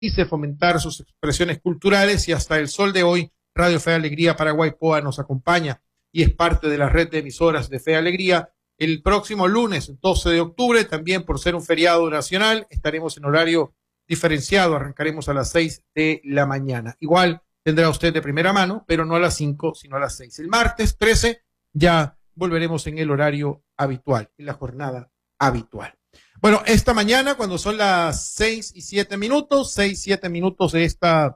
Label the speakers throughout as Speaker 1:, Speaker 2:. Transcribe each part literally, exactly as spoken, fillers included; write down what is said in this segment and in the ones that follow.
Speaker 1: dice fomentar sus expresiones culturales y hasta el sol de hoy Radio Fe y Alegría Paraguay P O A nos acompaña y es parte de la red de emisoras de Fe y Alegría. El próximo lunes, doce de octubre, también por ser un feriado nacional, estaremos en horario diferenciado, arrancaremos a las seis de la mañana. Igual tendrá usted de primera mano, pero no a las cinco, sino a las seis. El martes trece ya volveremos en el horario habitual, en la jornada habitual. Bueno, esta mañana, cuando son las seis y siete minutos, seis, siete minutos de esta,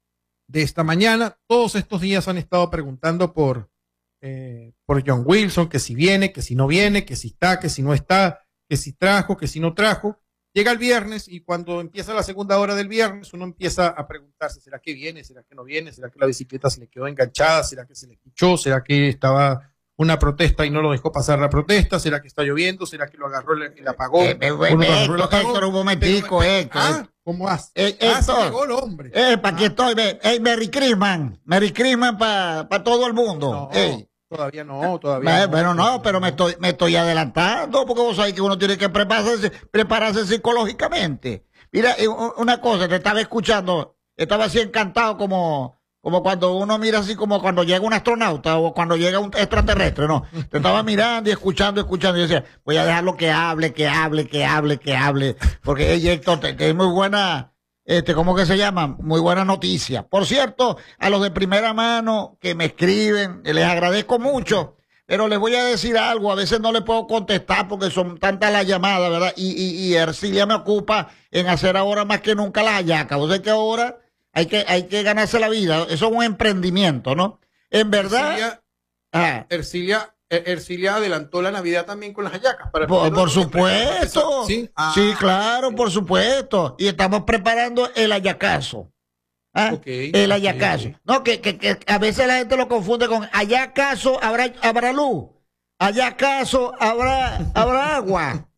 Speaker 1: de esta mañana, todos estos días han estado preguntando por, eh, por John Wilson, que si viene, que si no viene, que si está, que si no está, que si trajo, que si no trajo. Llega el viernes y cuando empieza la segunda hora del viernes, uno empieza a preguntarse, ¿será que viene? ¿Será que no viene? ¿Será que la bicicleta se le quedó enganchada? ¿Será que se le escuchó? ¿Será que estaba una protesta y no lo dejó pasar la protesta? ¿Será que está lloviendo? ¿Será que lo agarró el, el apagón?
Speaker 2: Eh, eh, eh, Héctor, Héctor, un momentico, Héctor.
Speaker 1: ¿Ah? ¿Cómo haces?
Speaker 2: Eh,
Speaker 1: ah,
Speaker 2: Héctor,
Speaker 1: se llegó el hombre.
Speaker 2: Eh, para aquí estoy. Hey, Merry Christmas. Merry Christmas para pa todo el mundo.
Speaker 1: No,
Speaker 2: hey.
Speaker 1: Todavía no, todavía
Speaker 2: eh,
Speaker 1: no.
Speaker 2: Pero no, pero me estoy, me estoy adelantando, porque vos sabés que uno tiene que prepararse, prepararse psicológicamente. Mira, una cosa, te estaba escuchando, estaba así encantado como, como cuando uno mira así como cuando llega un astronauta o cuando llega un extraterrestre, ¿no? Te estaba mirando y escuchando, escuchando, y decía, voy a dejarlo que hable, que hable, que hable, que hable, porque hey, Héctor, te, te es muy buena, este, ¿cómo que se llama? Muy buena noticia. Por cierto, a los de primera mano que me escriben, les agradezco mucho, pero les voy a decir algo, a veces no les puedo contestar porque son tantas las llamadas, ¿verdad? Y, y, y Ercilia me ocupa en hacer ahora más que nunca las hallacas. O sea que ahora hay que, hay que ganarse la vida. Eso es un emprendimiento, ¿no? En verdad.
Speaker 1: Ercilia,
Speaker 2: ah,
Speaker 1: Ercilia, Ercilia adelantó la Navidad también con las hallacas. Para
Speaker 2: por, por supuesto.
Speaker 1: ¿Sí? Ah,
Speaker 2: sí, claro, por supuesto. Y estamos preparando el hallacazo. ¿Ah?
Speaker 1: Okay,
Speaker 2: el hallacazo. Okay. No, que, que, que a veces la gente lo confunde con hallacazo, habrá, habrá luz. Hallacazo, habrá, habrá agua.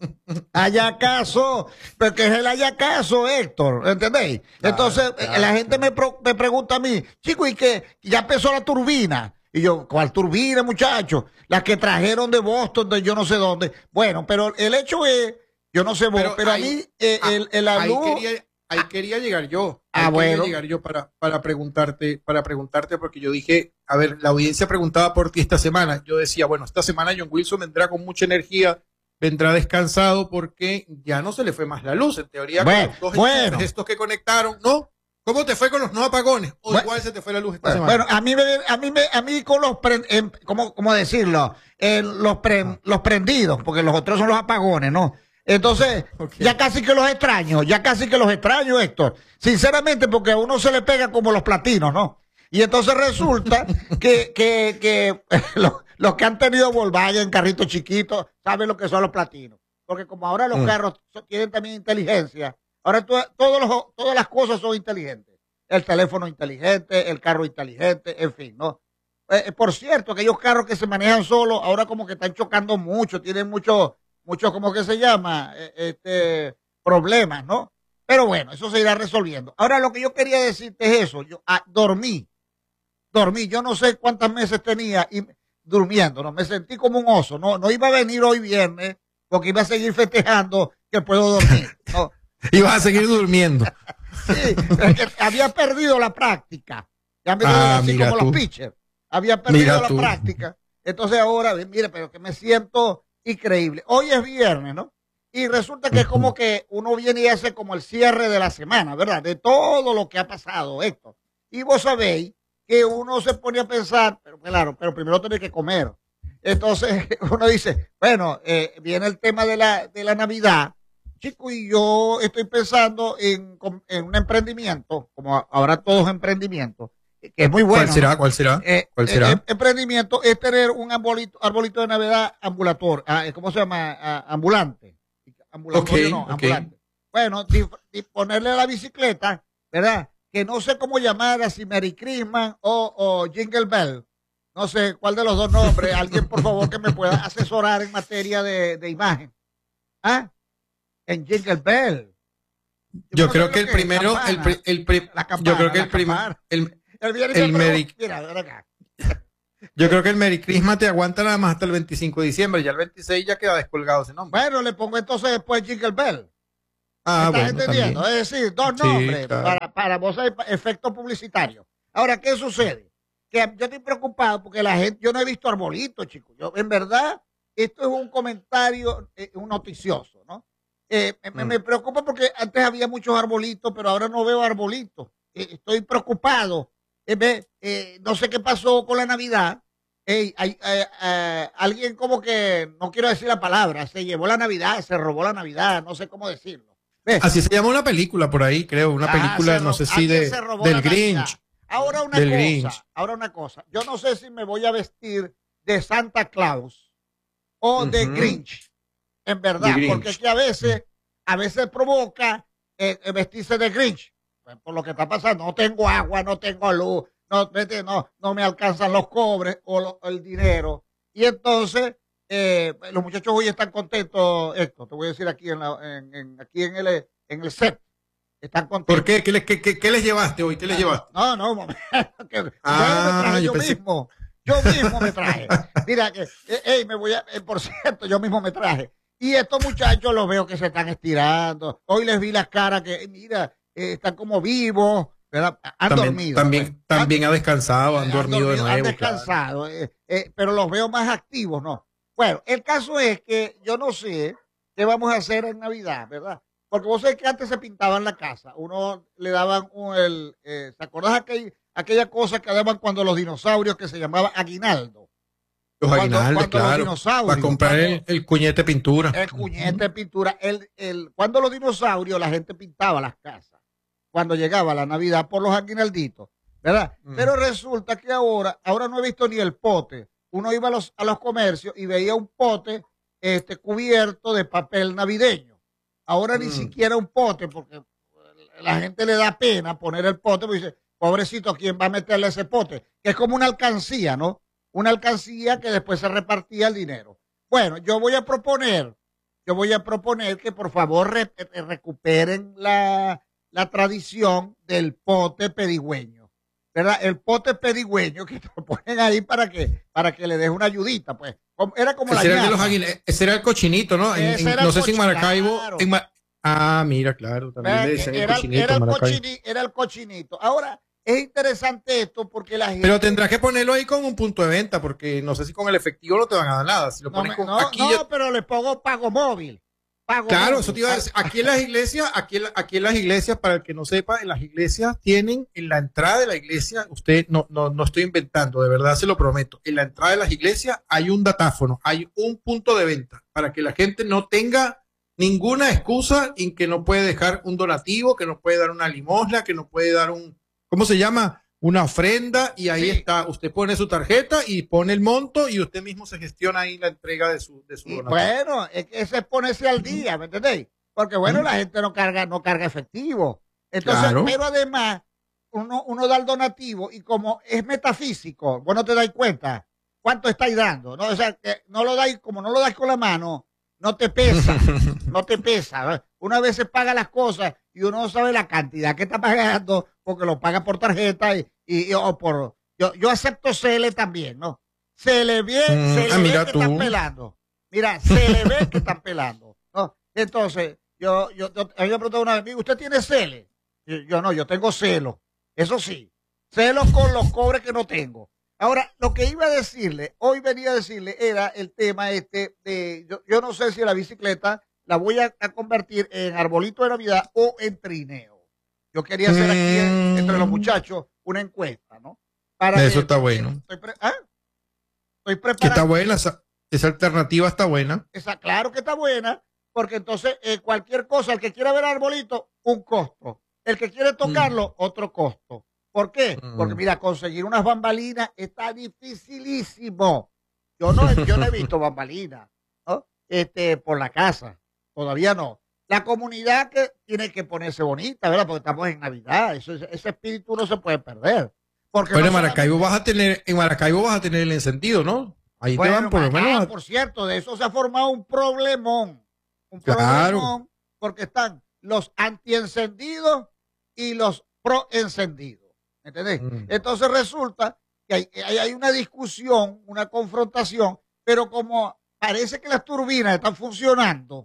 Speaker 2: Hallacazo, porque es el hallacazo, Héctor, ¿entendéis? Claro, Entonces, claro, la gente claro. me, pro, me pregunta a mí, chico, ¿y qué? Ya empezó la turbina. Y yo, ¿cuál turbina, muchachos? Las que trajeron de Boston, de yo no sé dónde. Bueno, pero el hecho es, yo no sé vos, pero, pero ahí, a mí, eh, el, el alumno...
Speaker 1: Ahí quería, ahí quería llegar yo. Ahí
Speaker 2: ah,
Speaker 1: quería
Speaker 2: bueno.
Speaker 1: llegar yo para, para preguntarte, para preguntarte, porque yo dije, a ver, la audiencia preguntaba por ti esta semana. Yo decía, bueno, esta semana John Wilson vendrá con mucha energía, vendrá descansado, porque ya no se le fue más la luz. En teoría,
Speaker 2: bueno,
Speaker 1: con los dos
Speaker 2: bueno.
Speaker 1: estos que conectaron, ¿no? ¿Cómo te fue con los no apagones? ¿O bueno, igual se te fue la luz esta
Speaker 2: bueno,
Speaker 1: semana?
Speaker 2: Bueno, a mí, me, a mí, me, a mí con los, pre, eh, ¿cómo, cómo decirlo? Eh, los, pre, ah. los prendidos, porque los otros son los apagones, ¿no? Entonces, okay. ya casi que los extraño, ya casi que los extraño, Héctor. Sinceramente, porque a uno se le pega como los platinos, ¿no? Y entonces resulta que, que, que los, los que han tenido Volkswagen, carritos chiquitos, saben lo que son los platinos. Porque como ahora los mm. carros tienen también inteligencia, ahora to, todos los, todas las cosas son inteligentes. El teléfono inteligente, el carro inteligente, en fin, ¿no? Eh, por cierto, aquellos carros que se manejan solos, ahora como que están chocando mucho, tienen mucho... muchos, ¿cómo que se llama? Este, problemas, ¿no? Pero bueno, eso se irá resolviendo. Ahora, lo que yo quería decirte es eso. Yo ah, dormí, dormí. Yo no sé cuántos meses tenía y, durmiendo, ¿no? Me sentí como un oso. No, no iba a venir hoy viernes porque iba a seguir festejando que puedo dormir, ¿no?
Speaker 1: Ibas a seguir durmiendo.
Speaker 2: Sí, es que había perdido la práctica. Ya me
Speaker 1: ah,
Speaker 2: así como tú. Los pitchers. Había perdido mira la tú. práctica. Entonces ahora, mire, pero que me siento... increíble. Hoy es viernes, ¿no? Y resulta que es como que uno viene y hace como el cierre de la semana, ¿verdad? De todo lo que ha pasado, Héctor. Y vos sabéis que uno se pone a pensar, pero claro, pero primero tiene que comer. Entonces uno dice, bueno, eh, viene el tema de la, de la Navidad, chico, y yo estoy pensando en, en un emprendimiento, como ahora todos emprendimientos, que es muy bueno.
Speaker 1: ¿Cuál será? ¿Cuál será?
Speaker 2: Eh,
Speaker 1: ¿Cuál será?
Speaker 2: Eh, emprendimiento es tener un arbolito, arbolito de Navidad ambulatorio. Ah, ¿cómo se llama? Ah, ambulante. Ambulatorio
Speaker 1: okay,
Speaker 2: no,
Speaker 1: okay.
Speaker 2: ambulante. Bueno, di, di ponerle a la bicicleta, ¿verdad? Que no sé cómo llamar, si Merry Christmas o, o Jingle Bell. No sé cuál de los dos nombres. Alguien, por favor, que me pueda asesorar en materia de, de imagen. ¿Ah? En Jingle Bell.
Speaker 1: Yo, yo creo que el primero, el, el, el, el
Speaker 2: campana,
Speaker 1: yo creo que el primer, el,
Speaker 2: el, el,
Speaker 1: el Merry,
Speaker 2: mira, ven acá.
Speaker 1: Yo creo que el Merry Christmas te aguanta nada más hasta el veinticinco de diciembre, ya el veintiséis ya queda descolgado ese nombre.
Speaker 2: Bueno, le pongo entonces después Jingle Bell. ¿Me
Speaker 1: Ah,
Speaker 2: estás
Speaker 1: bueno,
Speaker 2: entendiendo?
Speaker 1: también.
Speaker 2: Es decir, dos
Speaker 1: Sí,
Speaker 2: nombres
Speaker 1: claro.
Speaker 2: para, para vos hay efectos publicitarios. Ahora, ¿qué sucede? Que yo estoy preocupado porque la gente, yo no he visto arbolitos, chicos. Yo, en verdad, esto es un comentario, eh, un noticioso, ¿no? Eh, me,
Speaker 1: Mm.
Speaker 2: me preocupa porque antes había muchos arbolitos, pero ahora no veo arbolitos. Eh, estoy preocupado. Eh, ve, eh, no sé qué pasó con la Navidad. Ey, hay, eh, eh, alguien como que, no quiero decir la palabra, se llevó la Navidad, se robó la Navidad, no sé cómo decirlo. ¿Ves?
Speaker 1: Así se llama una película por ahí, creo. Una
Speaker 2: Ah, se
Speaker 1: película, no
Speaker 2: ro-
Speaker 1: sé si
Speaker 2: alguien
Speaker 1: de
Speaker 2: se robó
Speaker 1: del
Speaker 2: la Navidad.
Speaker 1: Grinch.
Speaker 2: Ahora una
Speaker 1: Del
Speaker 2: cosa,
Speaker 1: Grinch.
Speaker 2: ahora una cosa. Yo no sé si me voy a vestir de Santa Claus o de
Speaker 1: Ujú.
Speaker 2: Grinch, en
Speaker 1: De
Speaker 2: verdad, porque es
Speaker 1: Grinch.
Speaker 2: que a veces, a veces provoca eh, eh, vestirse de Grinch. Pues, por lo que está pasando, no tengo agua, no tengo luz, no, vete, no, no me alcanzan los cobres o lo- el dinero. Y entonces, eh, los muchachos hoy están contentos, esto, te voy a decir aquí en, la, en, en- aquí en el, en el set, están contentos.
Speaker 1: ¿Por qué? ¿Qué, les- qué- qué- qué les llevaste hoy? ¿Qué les llevaste?
Speaker 2: No, no, un momento. Que, bueno, me
Speaker 1: Ah,
Speaker 2: traje
Speaker 1: yo
Speaker 2: yo
Speaker 1: pensé.
Speaker 2: mismo. Yo mismo me traje. Mira que, eh, ey, me voy a, eh, por cierto, yo mismo me traje. Y estos muchachos los veo que se están estirando. Hoy les vi las caras que, eh, mira, eh, están como vivos, ¿verdad? Han
Speaker 1: También,
Speaker 2: dormido.
Speaker 1: también,
Speaker 2: pues.
Speaker 1: también
Speaker 2: Han-
Speaker 1: ha descansado, han
Speaker 2: han
Speaker 1: dormido de
Speaker 2: dormido, han
Speaker 1: nuevo, claro.
Speaker 2: descansado, eh, eh, pero los veo más activos, ¿no? Bueno, el caso es que yo no sé qué vamos a hacer en Navidad, ¿verdad? Porque vos sabés que antes se pintaban la casa, uno le daban un, el, eh, ¿te acordás aquel, aquella cosa que daban cuando los dinosaurios que se llamaba aguinaldo?
Speaker 1: Los
Speaker 2: Cuando,
Speaker 1: aguinaldos,
Speaker 2: cuando los
Speaker 1: claro.
Speaker 2: dinosaurios,
Speaker 1: Para comprar
Speaker 2: cuando-
Speaker 1: el, el cuñete de pintura.
Speaker 2: el cuñete de pintura, el, el, cuando los dinosaurios la gente pintaba las casas, cuando llegaba la Navidad por los aguinalditos, ¿verdad?
Speaker 1: Mm.
Speaker 2: Pero resulta que ahora, ahora no he visto ni el pote. Uno iba a los, a los comercios y veía un pote este, cubierto de papel navideño. Ahora ni
Speaker 1: Mm.
Speaker 2: siquiera un pote, porque la gente le da pena poner el pote, porque dice, pobrecito, ¿quién va a meterle ese pote? Que es como una alcancía, ¿no? Una alcancía que después se repartía el dinero. Bueno, yo voy a proponer, yo voy a proponer que por favor re- re- recuperen la, la tradición del pote pedigüeño, ¿verdad? El pote pedigüeño que te lo ponen ahí para que, para que le des una ayudita, pues. Como- Era como la
Speaker 1: Ese era el de los
Speaker 2: ñapa.
Speaker 1: aguinaldos. Ese era el cochinito, ¿no? En-
Speaker 2: Ese
Speaker 1: en-
Speaker 2: era
Speaker 1: no
Speaker 2: el
Speaker 1: sé si en
Speaker 2: cochi-
Speaker 1: Maracaibo.
Speaker 2: claro.
Speaker 1: en Ma- ah, mira, claro. También
Speaker 2: ¿Verdad?
Speaker 1: le dicen el
Speaker 2: Era,
Speaker 1: cochinito
Speaker 2: era
Speaker 1: en
Speaker 2: el
Speaker 1: Maracaibo.
Speaker 2: cochini- era el cochinito. Ahora, es interesante esto porque la gente...
Speaker 1: Pero tendrás que ponerlo ahí con un punto de venta, porque no sé si con el efectivo no te van a dar nada. Si lo
Speaker 2: No,
Speaker 1: pones
Speaker 2: me-
Speaker 1: con.
Speaker 2: no,
Speaker 1: Aquí
Speaker 2: no,
Speaker 1: ya-
Speaker 2: pero le pongo pago móvil. Pago
Speaker 1: Claro,
Speaker 2: móvil.
Speaker 1: eso te iba a decir. Aquí en las iglesias, aquí en, la- aquí en las iglesias, para el que no sepa, en las iglesias tienen en la entrada de la iglesia, usted no, no, no estoy inventando, de verdad se lo prometo. En la entrada de las iglesias hay un datáfono, hay un punto de venta para que la gente no tenga ninguna excusa en que no puede dejar un donativo, que no puede dar una limosna, que no puede dar un, ¿cómo se llama? Una ofrenda, y ahí
Speaker 2: Sí.
Speaker 1: está. Usted pone su tarjeta y pone el monto y usted mismo se gestiona ahí la entrega de su, de su
Speaker 2: Y
Speaker 1: donativo.
Speaker 2: bueno, es que ese es ponerse al día, ¿me entendéis? Porque bueno,
Speaker 1: Ujú.
Speaker 2: la gente no carga, no carga efectivo. Entonces,
Speaker 1: Claro.
Speaker 2: pero además, uno, uno da el donativo y como es metafísico, vos no te dais cuenta cuánto estáis dando, ¿no? O sea, que no lo dais, como no lo dais con la mano, no te pesa, no te pesa. ¿Verdad? Una vez se paga las cosas y uno no sabe la cantidad que está pagando porque lo paga por tarjeta y, y- y- o por... Yo, yo acepto C L también, ¿no? Se le ve,
Speaker 1: Mm,
Speaker 2: se le
Speaker 1: ah,
Speaker 2: ve
Speaker 1: mira
Speaker 2: que
Speaker 1: tú.
Speaker 2: están pelando. Mira, se le ve que están pelando. ¿No? Entonces, yo, yo, yo, a mí me preguntaba una vez, ¿usted tiene cele? Yo, yo no, yo tengo celo. Eso sí, celo con los cobres que no tengo. Ahora, lo que iba a decirle, hoy venía a decirle, era el tema este de, yo, yo no sé si la bicicleta la voy a, a convertir en arbolito de Navidad o en trineo. Yo quería hacer aquí en- entre los muchachos una encuesta, ¿no? Para
Speaker 1: Eso
Speaker 2: que-
Speaker 1: está bueno.
Speaker 2: Estoy, pre- ¿ah? Estoy
Speaker 1: Que está
Speaker 2: preparando.
Speaker 1: buena, esa, esa alternativa está buena.
Speaker 2: Esa, claro que está buena, porque entonces eh, cualquier cosa, el que quiera ver arbolito, un costo. El que quiere tocarlo, otro costo. ¿Por qué?
Speaker 1: Mm.
Speaker 2: Porque mira, conseguir unas bambalinas está dificilísimo. Yo no, yo no he visto bambalinas, ¿no? Este, por la casa. Todavía no. La comunidad que tiene que ponerse bonita, ¿verdad? Porque estamos en Navidad. Eso, ese espíritu no se puede perder. Porque
Speaker 1: Pero
Speaker 2: no
Speaker 1: en Maracaibo
Speaker 2: solamente-
Speaker 1: vas a tener, en Maracaibo vas a tener el encendido, ¿no? Ahí
Speaker 2: Bueno,
Speaker 1: te van por lo
Speaker 2: ah,
Speaker 1: menos. a-
Speaker 2: por cierto, de eso se ha formado un problemón. Un
Speaker 1: Claro.
Speaker 2: problemón porque están los antiencendidos y los proencendidos. ¿Me entendés?
Speaker 1: Mm.
Speaker 2: Entonces resulta que hay, hay, hay una discusión, una confrontación, pero como parece que las turbinas están funcionando,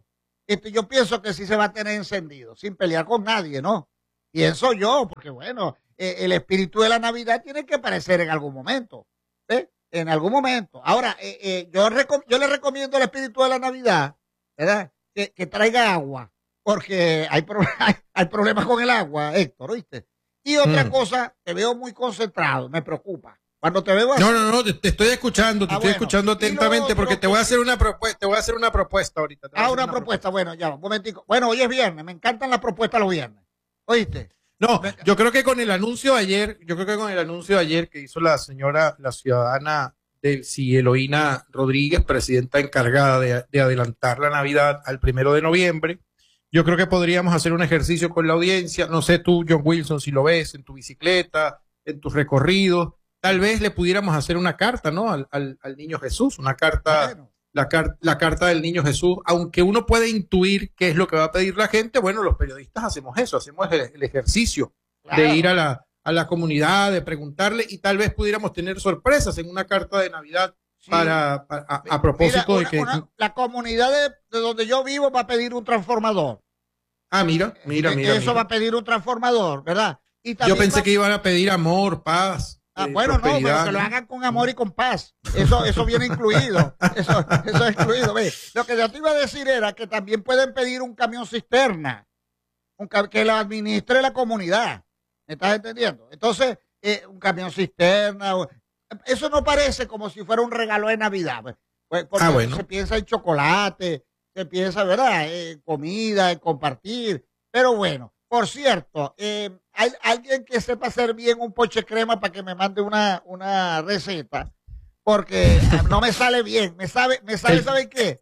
Speaker 2: este, yo pienso que sí se va a tener encendido, sin pelear con nadie, ¿no? Pienso yo, porque bueno, eh, el espíritu de la Navidad tiene que aparecer en algún momento, ¿ves? En algún momento. Ahora, eh, eh, yo, yo le recomiendo al espíritu de la Navidad, ¿verdad? Que, que traiga agua, porque hay, pro hay, hay problemas con el agua, Héctor, ¿oíste? Y otra mm. cosa, te veo muy concentrado, me preocupa. Cuando te veo así,
Speaker 1: no, no, no, te, te estoy escuchando, te ah, estoy bueno. escuchando atentamente otro, porque te voy a hacer una propuesta, te voy a hacer una propuesta ahorita.
Speaker 2: Ah,
Speaker 1: una,
Speaker 2: una propuesta. propuesta, bueno, ya, un momentico. Bueno, hoy es viernes, me encantan las propuestas los viernes. ¿Oíste?
Speaker 1: No, yo creo que con el anuncio de ayer, yo creo que con el anuncio de ayer que hizo la señora, la ciudadana del sí, Eloína Rodríguez, presidenta encargada de, de adelantar la Navidad al primero de noviembre, yo creo que podríamos hacer un ejercicio con la audiencia. No sé tú, John Wilson, si lo ves en tu bicicleta, en tus recorridos. Tal vez le pudiéramos hacer una carta, ¿no? Al, al, al niño Jesús, una carta, bueno. la, car la carta del niño Jesús. Aunque uno puede intuir qué es lo que va a pedir la gente, bueno, los periodistas hacemos eso, hacemos el, el ejercicio claro. de ir a la, a la comunidad, de preguntarle, y tal vez pudiéramos tener sorpresas en una carta de Navidad sí. para, para a, a propósito mira, una, de que...
Speaker 2: Una, la comunidad de, de donde yo vivo va a pedir un transformador.
Speaker 1: Ah, mira, mira, mira.
Speaker 2: Eso
Speaker 1: mira.
Speaker 2: va a pedir un transformador, ¿verdad?
Speaker 1: Y yo pensé va... que iban a pedir amor, paz.
Speaker 2: Ah, bueno, no, pero que lo hagan con amor y con paz. Eso, eso viene incluido. Eso, eso es incluido. ¿Ve? Lo que yo te iba a decir era que también pueden pedir un camión cisterna, un que lo administre la comunidad. ¿Me estás entendiendo? Entonces, eh, un camión cisterna, eso no parece como si fuera un regalo de Navidad. Pues, porque ah, bueno. se piensa en chocolate, se piensa, ¿verdad? En comida, en compartir. Pero bueno. Por cierto, eh, hay alguien que sepa hacer bien un poche crema para que me mande una, una receta, porque no me sale bien. Me sabe, me sale, ¿saben qué?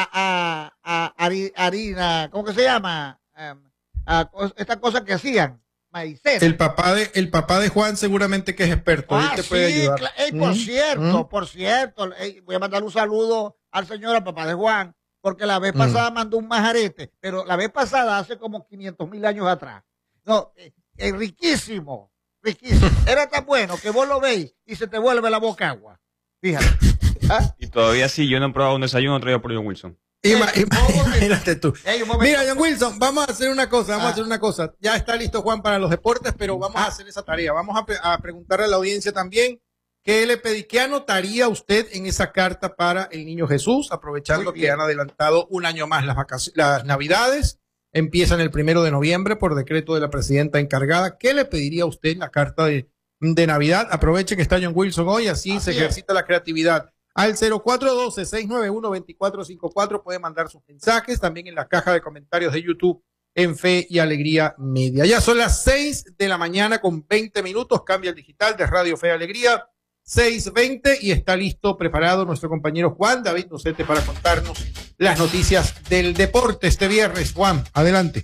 Speaker 2: A, a, a harina, ¿cómo que se llama? A, a, esta cosa que hacían, maicena.
Speaker 1: El papá de, el papá de Juan seguramente que es experto.
Speaker 2: Ah,
Speaker 1: él te
Speaker 2: sí,
Speaker 1: puede ayudar.
Speaker 2: Ey, por mm, cierto, mm. por cierto, ey, voy a mandar un saludo al señor, al papá de Juan. Porque la vez pasada mm. mandó un majarete, pero la vez pasada hace como quinientos mil años atrás. No, es eh, eh, riquísimo, riquísimo. Era tan bueno que vos lo veis y se te vuelve la boca agua. Fíjate.
Speaker 3: ¿Ah? Y todavía sí, yo no he probado un desayuno traído por John Wilson.
Speaker 1: Ima, imagínate tú. Hey, Mira, John Wilson, vamos a hacer una cosa, vamos ah. a hacer una cosa. Ya está listo Juan para los deportes, pero vamos ah. a hacer esa tarea. Vamos a, a preguntarle a la audiencia también. ¿Qué le pedí? ¿Qué anotaría usted en esa carta para el niño Jesús? Aprovechando que han adelantado un año más las vacaciones, las Navidades, empiezan el primero de noviembre por decreto de la presidenta encargada. ¿Qué le pediría usted en la carta de, de Navidad? Aproveche que está John Wilson hoy, así, así se es. ejercita la creatividad. Al cero cuatro uno dos, seis nueve uno, dos cuatro cinco cuatro puede mandar sus mensajes, también en la caja de comentarios de YouTube en Fe y Alegría Media. Ya son las seis de la mañana con veinte minutos, cambia el digital de Radio Fe y Alegría. seis veinte y está listo, preparado nuestro compañero Juan David Nocete para contarnos las noticias del deporte este viernes. Juan, adelante.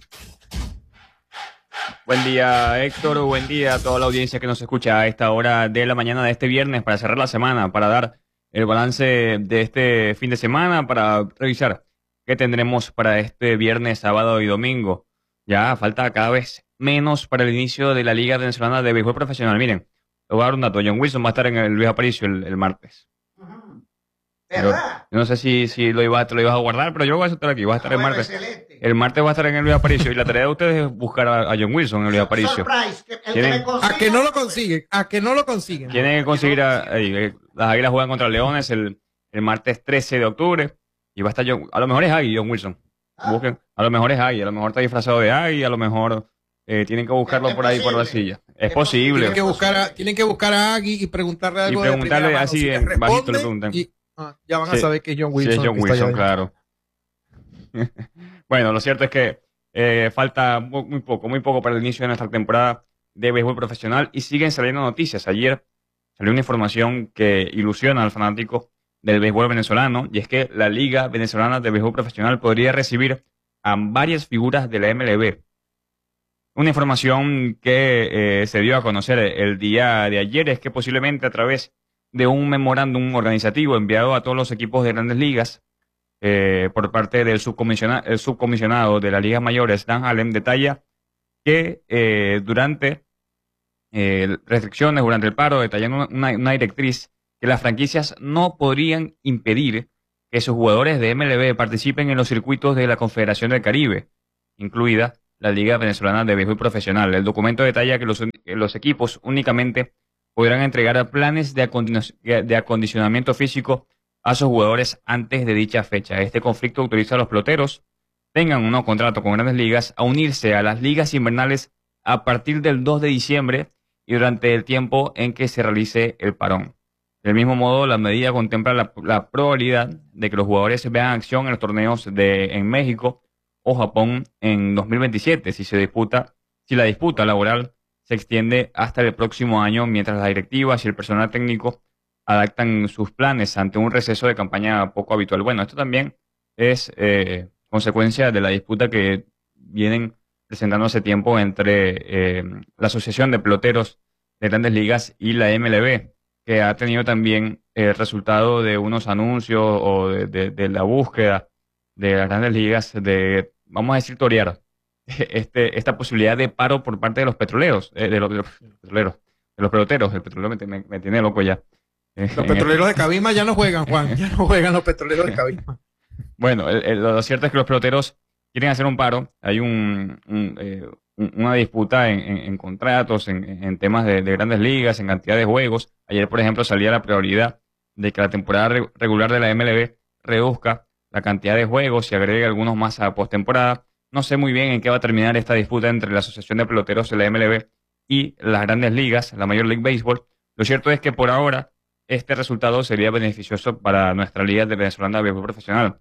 Speaker 3: Buen día, Héctor, buen día a toda la audiencia que nos escucha a esta hora de la mañana de este viernes para cerrar la semana, para dar el balance de este fin de semana, para revisar qué tendremos para este viernes, sábado y domingo. Ya falta cada vez menos para el inicio de la Liga Venezolana de Béisbol Profesional. Miren, te voy a dar un dato. John Wilson va a estar en el Luis Aparicio el, el martes.
Speaker 2: ¿Verdad?
Speaker 3: Yo no sé si, si lo, ibas, te lo ibas a guardar, pero yo voy a estar aquí. Voy a estar ah, el bueno, martes. Excelente. El martes va a estar en el Luis Aparicio. Y la tarea de ustedes es buscar a, a John Wilson en el Luis Aparicio.
Speaker 2: Que, que
Speaker 1: a que no lo consiguen. A que no lo consiguen.
Speaker 3: Tienen que conseguir a, a, a, las Águilas juegan contra Leones el, el martes trece de octubre. Y va a estar John, a lo mejor es Agui, John Wilson. Ah. Busquen. A lo mejor es Agui. A lo mejor está disfrazado de Agui. A lo mejor eh, tienen que buscarlo es por ahí posible. Por la silla. Es, es posible.
Speaker 1: Tienen que buscar a, tienen que buscar a Agui y preguntarle algo.
Speaker 3: Y preguntarle
Speaker 1: de
Speaker 3: así, en bajito le preguntan.
Speaker 1: Y, ah, ya van a sí. saber que es John Wilson.
Speaker 3: Sí, es John Wilson, claro. Bueno, lo cierto es que eh, falta muy, muy poco, muy poco para el inicio de nuestra temporada de béisbol profesional y siguen saliendo noticias. Ayer salió una información que ilusiona al fanático del béisbol venezolano y es que la Liga Venezolana de Béisbol Profesional podría recibir a varias figuras de la M L B. Una información que eh, se dio a conocer el día de ayer es que posiblemente a través de un memorándum organizativo enviado a todos los equipos de Grandes Ligas eh, por parte del subcomisionado, el subcomisionado de las Ligas Mayores, Dan Allen, detalla que eh, durante eh, restricciones, durante el paro, detallando una, una directriz que las franquicias no podrían impedir que sus jugadores de M L B participen en los circuitos de la Confederación del Caribe, incluida la Liga Venezolana de Béisbol Profesional. El documento detalla que los, que los equipos únicamente podrán entregar planes de, acondicion de acondicionamiento físico a sus jugadores antes de dicha fecha. Este conflicto autoriza a los peloteros tengan un nuevo contrato con Grandes Ligas a unirse a las ligas invernales a partir del dos de diciembre y durante el tiempo en que se realice el parón. Del mismo modo, la medida contempla la, la probabilidad de que los jugadores vean acción en los torneos de en México o Japón en dos mil veintisiete, si se disputa, si la disputa laboral se extiende hasta el próximo año, mientras las directivas y el personal técnico adaptan sus planes ante un receso de campaña poco habitual. Bueno, esto también es eh, consecuencia de la disputa que vienen presentando hace tiempo entre eh, la Asociación de Peloteros de Grandes Ligas y la M L B, que ha tenido también el resultado de unos anuncios o de, de, de la búsqueda de las Grandes Ligas de, vamos a decir, torear este, esta posibilidad de paro por parte de los petroleros, eh, de, los, de los petroleros, de los peloteros. El petrolero me, me, me tiene loco ya.
Speaker 1: Los petroleros de Cabima ya no juegan, Juan, ya no juegan los petroleros de Cabima.
Speaker 3: Bueno, el, el, lo cierto es que los peloteros quieren hacer un paro. Hay un, un, eh, una disputa en, en, en contratos, en, en temas de, de Grandes Ligas, en cantidad de juegos. Ayer, por ejemplo, salía la probabilidad de que la temporada re regular de la M L B reduzca la cantidad de juegos y agregue algunos más a postemporada. No sé muy bien en qué va a terminar esta disputa entre la Asociación de Peloteros de la M L B y las Grandes Ligas, la Major League Baseball. Lo cierto es que por ahora este resultado sería beneficioso para nuestra Liga de Venezolana de Béisbol Profesional.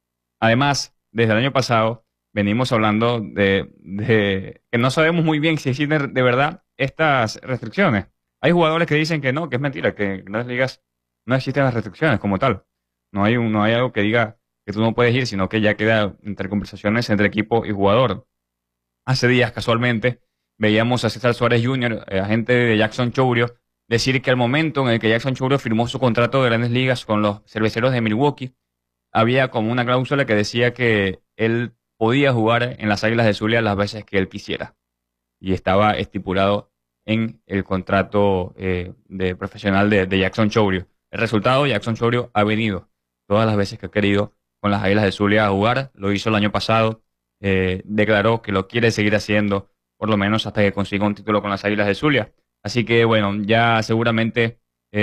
Speaker 3: Además, desde el año pasado venimos hablando de, de que no sabemos muy bien si existen de verdad estas restricciones. Hay jugadores que dicen que no, que es mentira, que en las ligas no existen las restricciones como tal. No hay, un, no hay algo que diga que tú no puedes ir, sino que ya queda entre conversaciones entre equipo y jugador. Hace días, casualmente, veíamos a César Suárez junior, eh, agente de Jackson Chourio, decir que al momento en el que Jackson Chourio firmó su contrato de Grandes Ligas con los Cerveceros de Milwaukee, había como una cláusula que decía que él podía jugar en las Águilas de Zulia las veces que él quisiera. Y estaba estipulado en el contrato eh, de profesional de, de Jackson Chourio. El resultado, Jackson Chourio ha venido todas las veces que ha querido con las Águilas de Zulia a jugar. Lo hizo el año pasado. Eh, declaró que lo quiere seguir haciendo, por lo menos hasta que consiga un título con las Águilas de Zulia. Así que, bueno, ya seguramente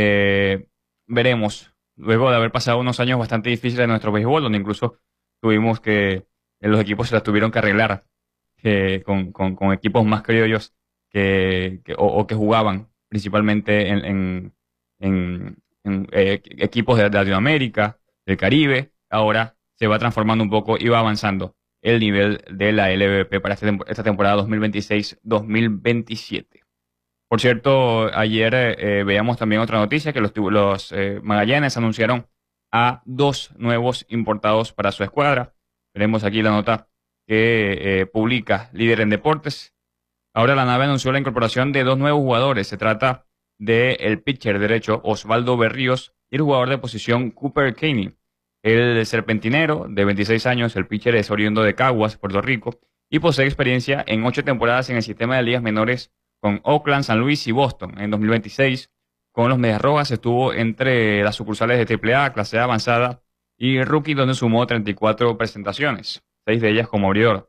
Speaker 3: eh, veremos. Luego de haber pasado unos años bastante difíciles en nuestro béisbol, donde incluso tuvimos que, los equipos se las tuvieron que arreglar eh, con, con, con equipos más criollos que, que, o, o que jugaban principalmente en, en, en, en eh, equipos de Latinoamérica, del Caribe. Ahora se va transformando un poco y va avanzando el nivel de la L V P para este, esta temporada dos mil veintiséis dos mil veintisiete. Por cierto, ayer eh, veíamos también otra noticia, que los, los eh, Magallanes anunciaron a dos nuevos importados para su escuadra. Veremos aquí la nota que eh, publica Líder en Deportes. Ahora la nave anunció la incorporación de dos nuevos jugadores. Se trata del pitcher derecho Osvaldo Berríos y el jugador de posición Cooper Caney. El serpentinero, de veintiséis años, el pitcher es oriundo de Caguas, Puerto Rico, y posee experiencia en ocho temporadas en el sistema de ligas menores con Oakland, San Luis y Boston. En dos mil veintiséis, con los Medias Rojas, estuvo entre las sucursales de triple A, clase A avanzada y rookie, donde sumó treinta y cuatro presentaciones, seis de ellas como abridor.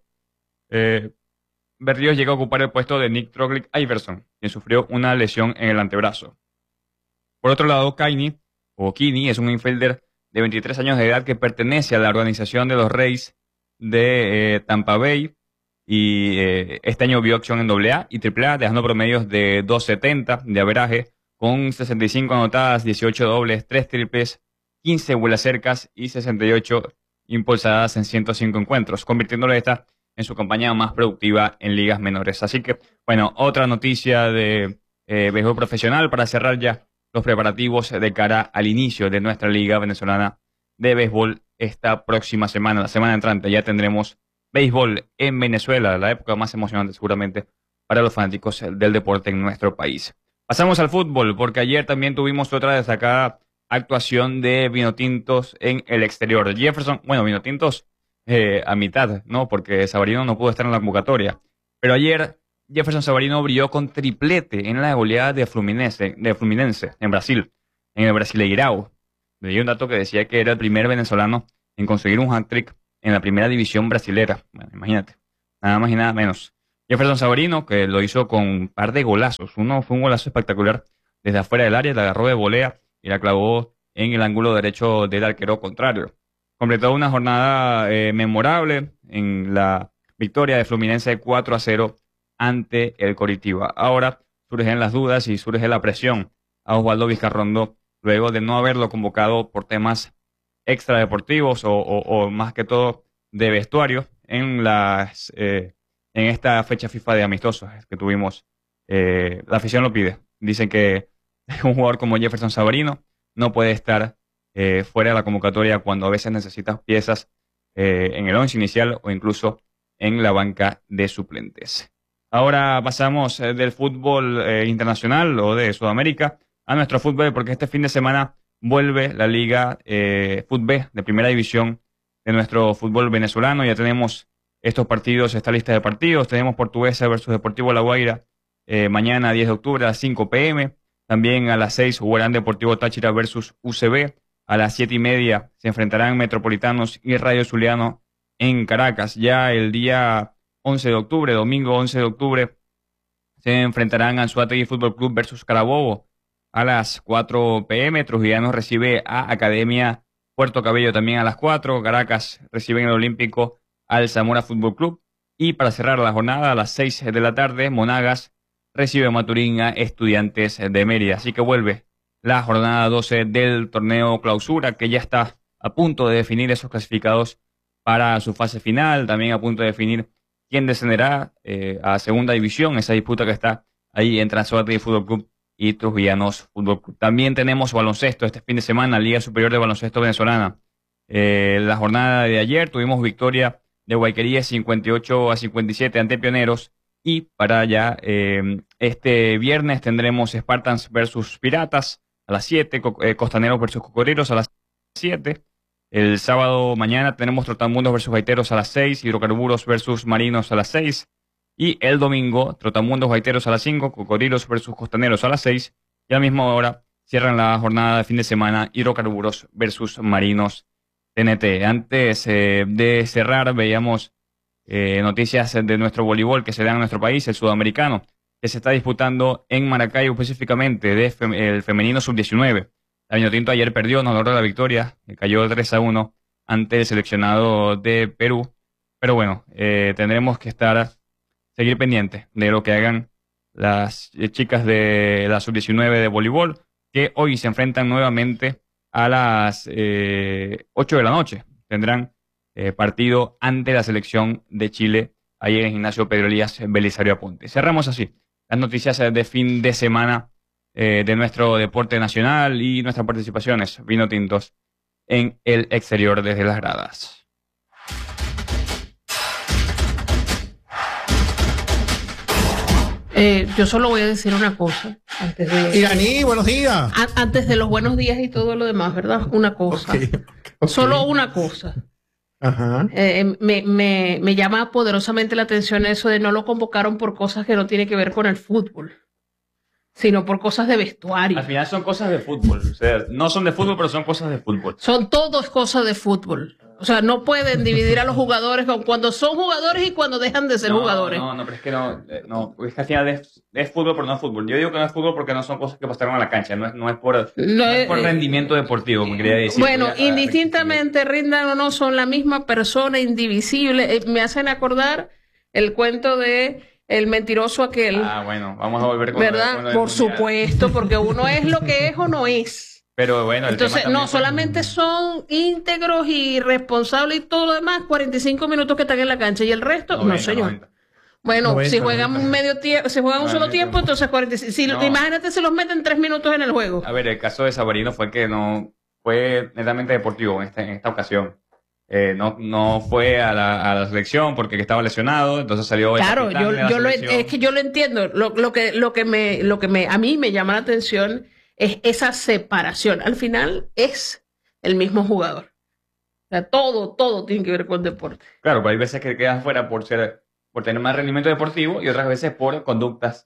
Speaker 3: Eh, Berríos llega a ocupar el puesto de Nick Troglic Iverson, quien sufrió una lesión en el antebrazo. Por otro lado, Kainey, o Kini, es un infielder de veintitrés años de edad que pertenece a la organización de los Rays de eh, Tampa Bay, y eh, este año vio acción en doble A y triple A, dejando promedios de dos setenta de averaje, con sesenta y cinco anotadas, dieciocho dobles, tres triples, quince vuelas cercas y sesenta y ocho impulsadas en ciento cinco encuentros, convirtiéndole esta en su campaña más productiva en ligas menores. Así que, bueno, otra noticia de eh, béisbol profesional para cerrar ya los preparativos de cara al inicio de nuestra Liga Venezolana de Béisbol esta próxima semana, la semana entrante. Ya tendremos béisbol en Venezuela, la época más emocionante seguramente para los fanáticos del deporte en nuestro país. Pasamos al fútbol, porque ayer también tuvimos otra destacada actuación de Vinotintos en el exterior. Jefferson, bueno, Vinotintos eh, a mitad, ¿no? Porque Savarino no pudo estar en la convocatoria. Pero ayer Jefferson Savarino brilló con triplete en la goleada de Fluminense, de Fluminense en Brasil, en el Brasileirao. leí un dato que decía que era el primer venezolano en conseguir un hat-trick en la primera división brasilera. Bueno, imagínate, nada más y nada menos. Jefferson Savarino, que lo hizo con un par de golazos. Uno fue un golazo espectacular desde afuera del área, la agarró de volea y la clavó en el ángulo derecho del arquero contrario. Completó una jornada eh, memorable en la victoria de Fluminense cuatro a cero ante el Coritiba. Ahora surgen las dudas y surge la presión a Osvaldo Vizcarrondo luego de no haberlo convocado por temas extradeportivos o, o, o más que todo de vestuario en las eh, en esta fecha FIFA de amistosos que tuvimos. Eh, la afición lo pide. Dicen que un jugador como Jefferson Savarino no puede estar eh, fuera de la convocatoria cuando a veces necesitas piezas eh, en el once inicial o incluso en la banca de suplentes. Ahora pasamos eh, del fútbol eh, internacional o de Sudamérica a nuestro fútbol, porque este fin de semana vuelve la Liga eh, Fútbol de Primera División de nuestro fútbol venezolano. Ya tenemos estos partidos, esta lista de partidos. Tenemos Portuguesa versus Deportivo La Guaira eh, mañana diez de octubre a las cinco pe eme. También a las seis jugarán Deportivo Táchira versus U C B. A las siete y media se enfrentarán Metropolitanos y Rayo Zuliano en Caracas. Ya el día once de octubre, domingo once de octubre, se enfrentarán Anzoátegui Fútbol Club versus Carabobo. A las cuatro pe eme, Trujillano recibe a Academia Puerto Cabello también a las cuatro. Caracas recibe en el Olímpico al Zamora Fútbol Club. Y para cerrar la jornada, a las seis de la tarde, Monagas recibe Maturín a Estudiantes de Mérida. Así que vuelve la jornada doce del torneo Clausura, que ya está a punto de definir esos clasificados para su fase final. También a punto de definir quién descenderá eh, a segunda división, esa disputa que está ahí entre Anzoátegui Fútbol Club y Trujillanos Fútbol Club. También tenemos baloncesto este fin de semana, Liga Superior de Baloncesto Venezolana. Eh, la jornada de ayer tuvimos victoria de Guayquería cincuenta y ocho a cincuenta y siete ante Pioneros. Y para allá, eh, este viernes tendremos Spartans versus Piratas a las siete, Co eh, Costaneros versus Cocodrilos a las siete. El sábado mañana tenemos Trotamundos versus Gaiteros a las seis, Hidrocarburos versus Marinos a las seis. Y el domingo, Trotamundos Gaiteros a las cinco, Cocodrilos versus Costaneros a las seis. Y a la misma hora cierran la jornada de fin de semana, Hidrocarburos versus Marinos T N T. Antes eh, de cerrar, veíamos eh, noticias de nuestro voleibol que se da en nuestro país, el sudamericano, que se está disputando en Maracaibo específicamente, de fem el femenino sub diecinueve. La Vinotinto ayer perdió, no logró la victoria, cayó tres a uno ante el seleccionado de Perú. Pero bueno, eh, tendremos que estar, seguir pendientes de lo que hagan las chicas de la sub diecinueve de voleibol, que hoy se enfrentan nuevamente a las eh, ocho de la noche. Tendrán eh, partido ante la selección de Chile, ahí en el gimnasio Pedro Elías Belisario Aponte. Cerramos así las noticias de fin de semana eh, de nuestro deporte nacional y nuestras participaciones vinotintos en el exterior desde las gradas.
Speaker 4: Eh, yo solo voy a decir una cosa antes de
Speaker 1: Iraní, buenos días.
Speaker 4: a, antes de los buenos días y todo lo demás, ¿verdad? Una cosa,
Speaker 1: Okay, okay.
Speaker 4: solo una cosa.
Speaker 1: Ajá.
Speaker 4: Eh, me, me, me llama poderosamente la atención eso de no lo convocaron por cosas que no tienen que ver con el fútbol, sino por cosas de vestuario.
Speaker 3: Al final son cosas de fútbol, o sea, no son de fútbol, pero son cosas de fútbol.
Speaker 4: Son todos cosas de fútbol. O sea, no pueden dividir a los jugadores con cuando son jugadores y cuando dejan de ser
Speaker 3: no,
Speaker 4: jugadores.
Speaker 3: No, no, pero es que no, eh, no, es que al final es, es fútbol, pero no es fútbol. Yo digo que no es fútbol porque no son cosas que pasaron a la cancha, no es, no es por,
Speaker 4: No
Speaker 3: no es
Speaker 4: es-
Speaker 3: por rendimiento deportivo, me quería decir.
Speaker 4: Bueno,
Speaker 3: Voy a- a-
Speaker 4: indistintamente rindan o no, son la misma persona, indivisible. Eh, Me hacen acordar el cuento de el mentiroso aquel,
Speaker 3: Ah, bueno, vamos a volver con lo de-
Speaker 4: ¿verdad?
Speaker 3: con lo del
Speaker 4: Por
Speaker 3: mundial.
Speaker 4: supuesto, porque uno es lo que es o no es.
Speaker 3: Pero bueno, el
Speaker 4: Entonces,
Speaker 3: tema
Speaker 4: no
Speaker 3: también fue-
Speaker 4: solamente son íntegros y responsables y todo lo demás, cuarenta y cinco minutos que están en la cancha y el resto, no
Speaker 3: noventa,
Speaker 4: señor.
Speaker 3: noventa.
Speaker 4: Bueno,
Speaker 1: noventa,
Speaker 4: si juegan
Speaker 1: noventa.
Speaker 4: un medio tiempo, si juegan un solo
Speaker 3: noventa.
Speaker 4: tiempo, entonces cuarenta y cinco. Si,
Speaker 3: No.
Speaker 4: Imagínate si los meten tres minutos en el juego.
Speaker 3: A ver, el caso de Sabarino fue que no fue netamente deportivo en esta, en esta ocasión. Eh, no, no fue a la, a la selección porque estaba lesionado, entonces salió el
Speaker 4: Claro,
Speaker 3: capitán
Speaker 4: yo,
Speaker 3: de la
Speaker 4: yo lo,
Speaker 3: selección.
Speaker 4: es que yo lo entiendo. Lo, lo que, lo que me, lo que me, a mí me llama la atención es esa separación. Al final es el mismo jugador. O sea, todo, todo tiene que ver con deporte.
Speaker 3: Claro, pero hay veces que quedan fuera por ser, por tener más rendimiento deportivo y otras veces por conductas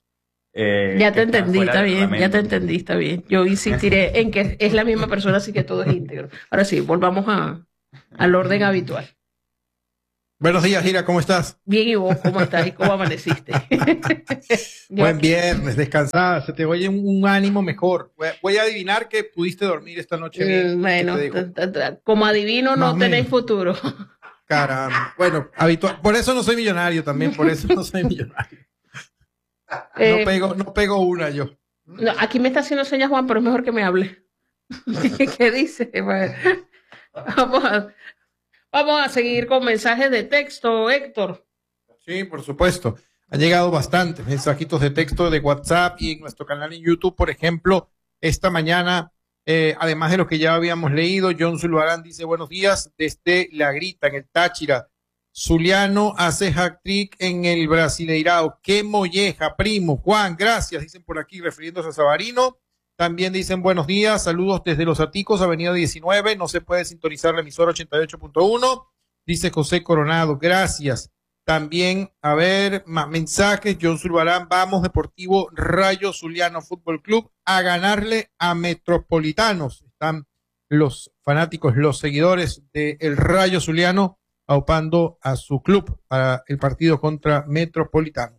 Speaker 3: Eh,
Speaker 4: ya te
Speaker 3: que están
Speaker 4: entendí,
Speaker 3: fuera
Speaker 4: está
Speaker 3: del
Speaker 4: bien, ya
Speaker 3: reglamento.
Speaker 4: te entendí, está bien. Yo insistiré en que es la misma persona, así que todo es íntegro. Ahora sí, volvamos a, al orden habitual.
Speaker 1: Buenos días, Gira, ¿cómo estás?
Speaker 4: Bien, ¿y vos cómo estás y cómo amaneciste? Yo
Speaker 1: Buen
Speaker 4: aquí.
Speaker 1: viernes, descansada, se te oye un, un ánimo mejor. Voy a, voy a adivinar que pudiste dormir esta noche bien.
Speaker 4: Mm, Bueno,
Speaker 1: que te dejó-
Speaker 4: ta- ta- ta- como adivino,
Speaker 1: Más
Speaker 4: no
Speaker 1: o
Speaker 4: tenéis
Speaker 1: menos.
Speaker 4: futuro.
Speaker 1: Caramba. Bueno, habitual. Por eso no soy millonario también, por eso no soy millonario.
Speaker 4: Eh,
Speaker 1: No pego, no pego una yo.
Speaker 4: no, aquí me está haciendo señas Juan, pero es mejor que me hable. ¿Qué dice? Bueno, vamos a, vamos a seguir con mensajes de texto, Héctor.
Speaker 1: Sí, por supuesto. Han llegado bastantes mensajitos de texto de WhatsApp y en nuestro canal en YouTube, por ejemplo, esta mañana, eh, además de lo que ya habíamos leído, John Zulbarán dice buenos días desde La Grita, en el Táchira. Zuliano hace hat-trick en el Brasileirao. ¡Qué molleja, primo! Juan, gracias, dicen por aquí, refiriéndose a Sabarino. También dicen buenos días, saludos desde Los Aticos, Avenida diecinueve. No se puede sintonizar la emisora ochenta y ocho punto uno. Dice José Coronado, gracias. También, a ver, más mensajes. John Zulbarán, vamos, Deportivo Rayo Zuliano Fútbol Club, a ganarle a Metropolitanos. Están los fanáticos, los seguidores del Rayo Zuliano aupando a su club para el partido contra Metropolitano.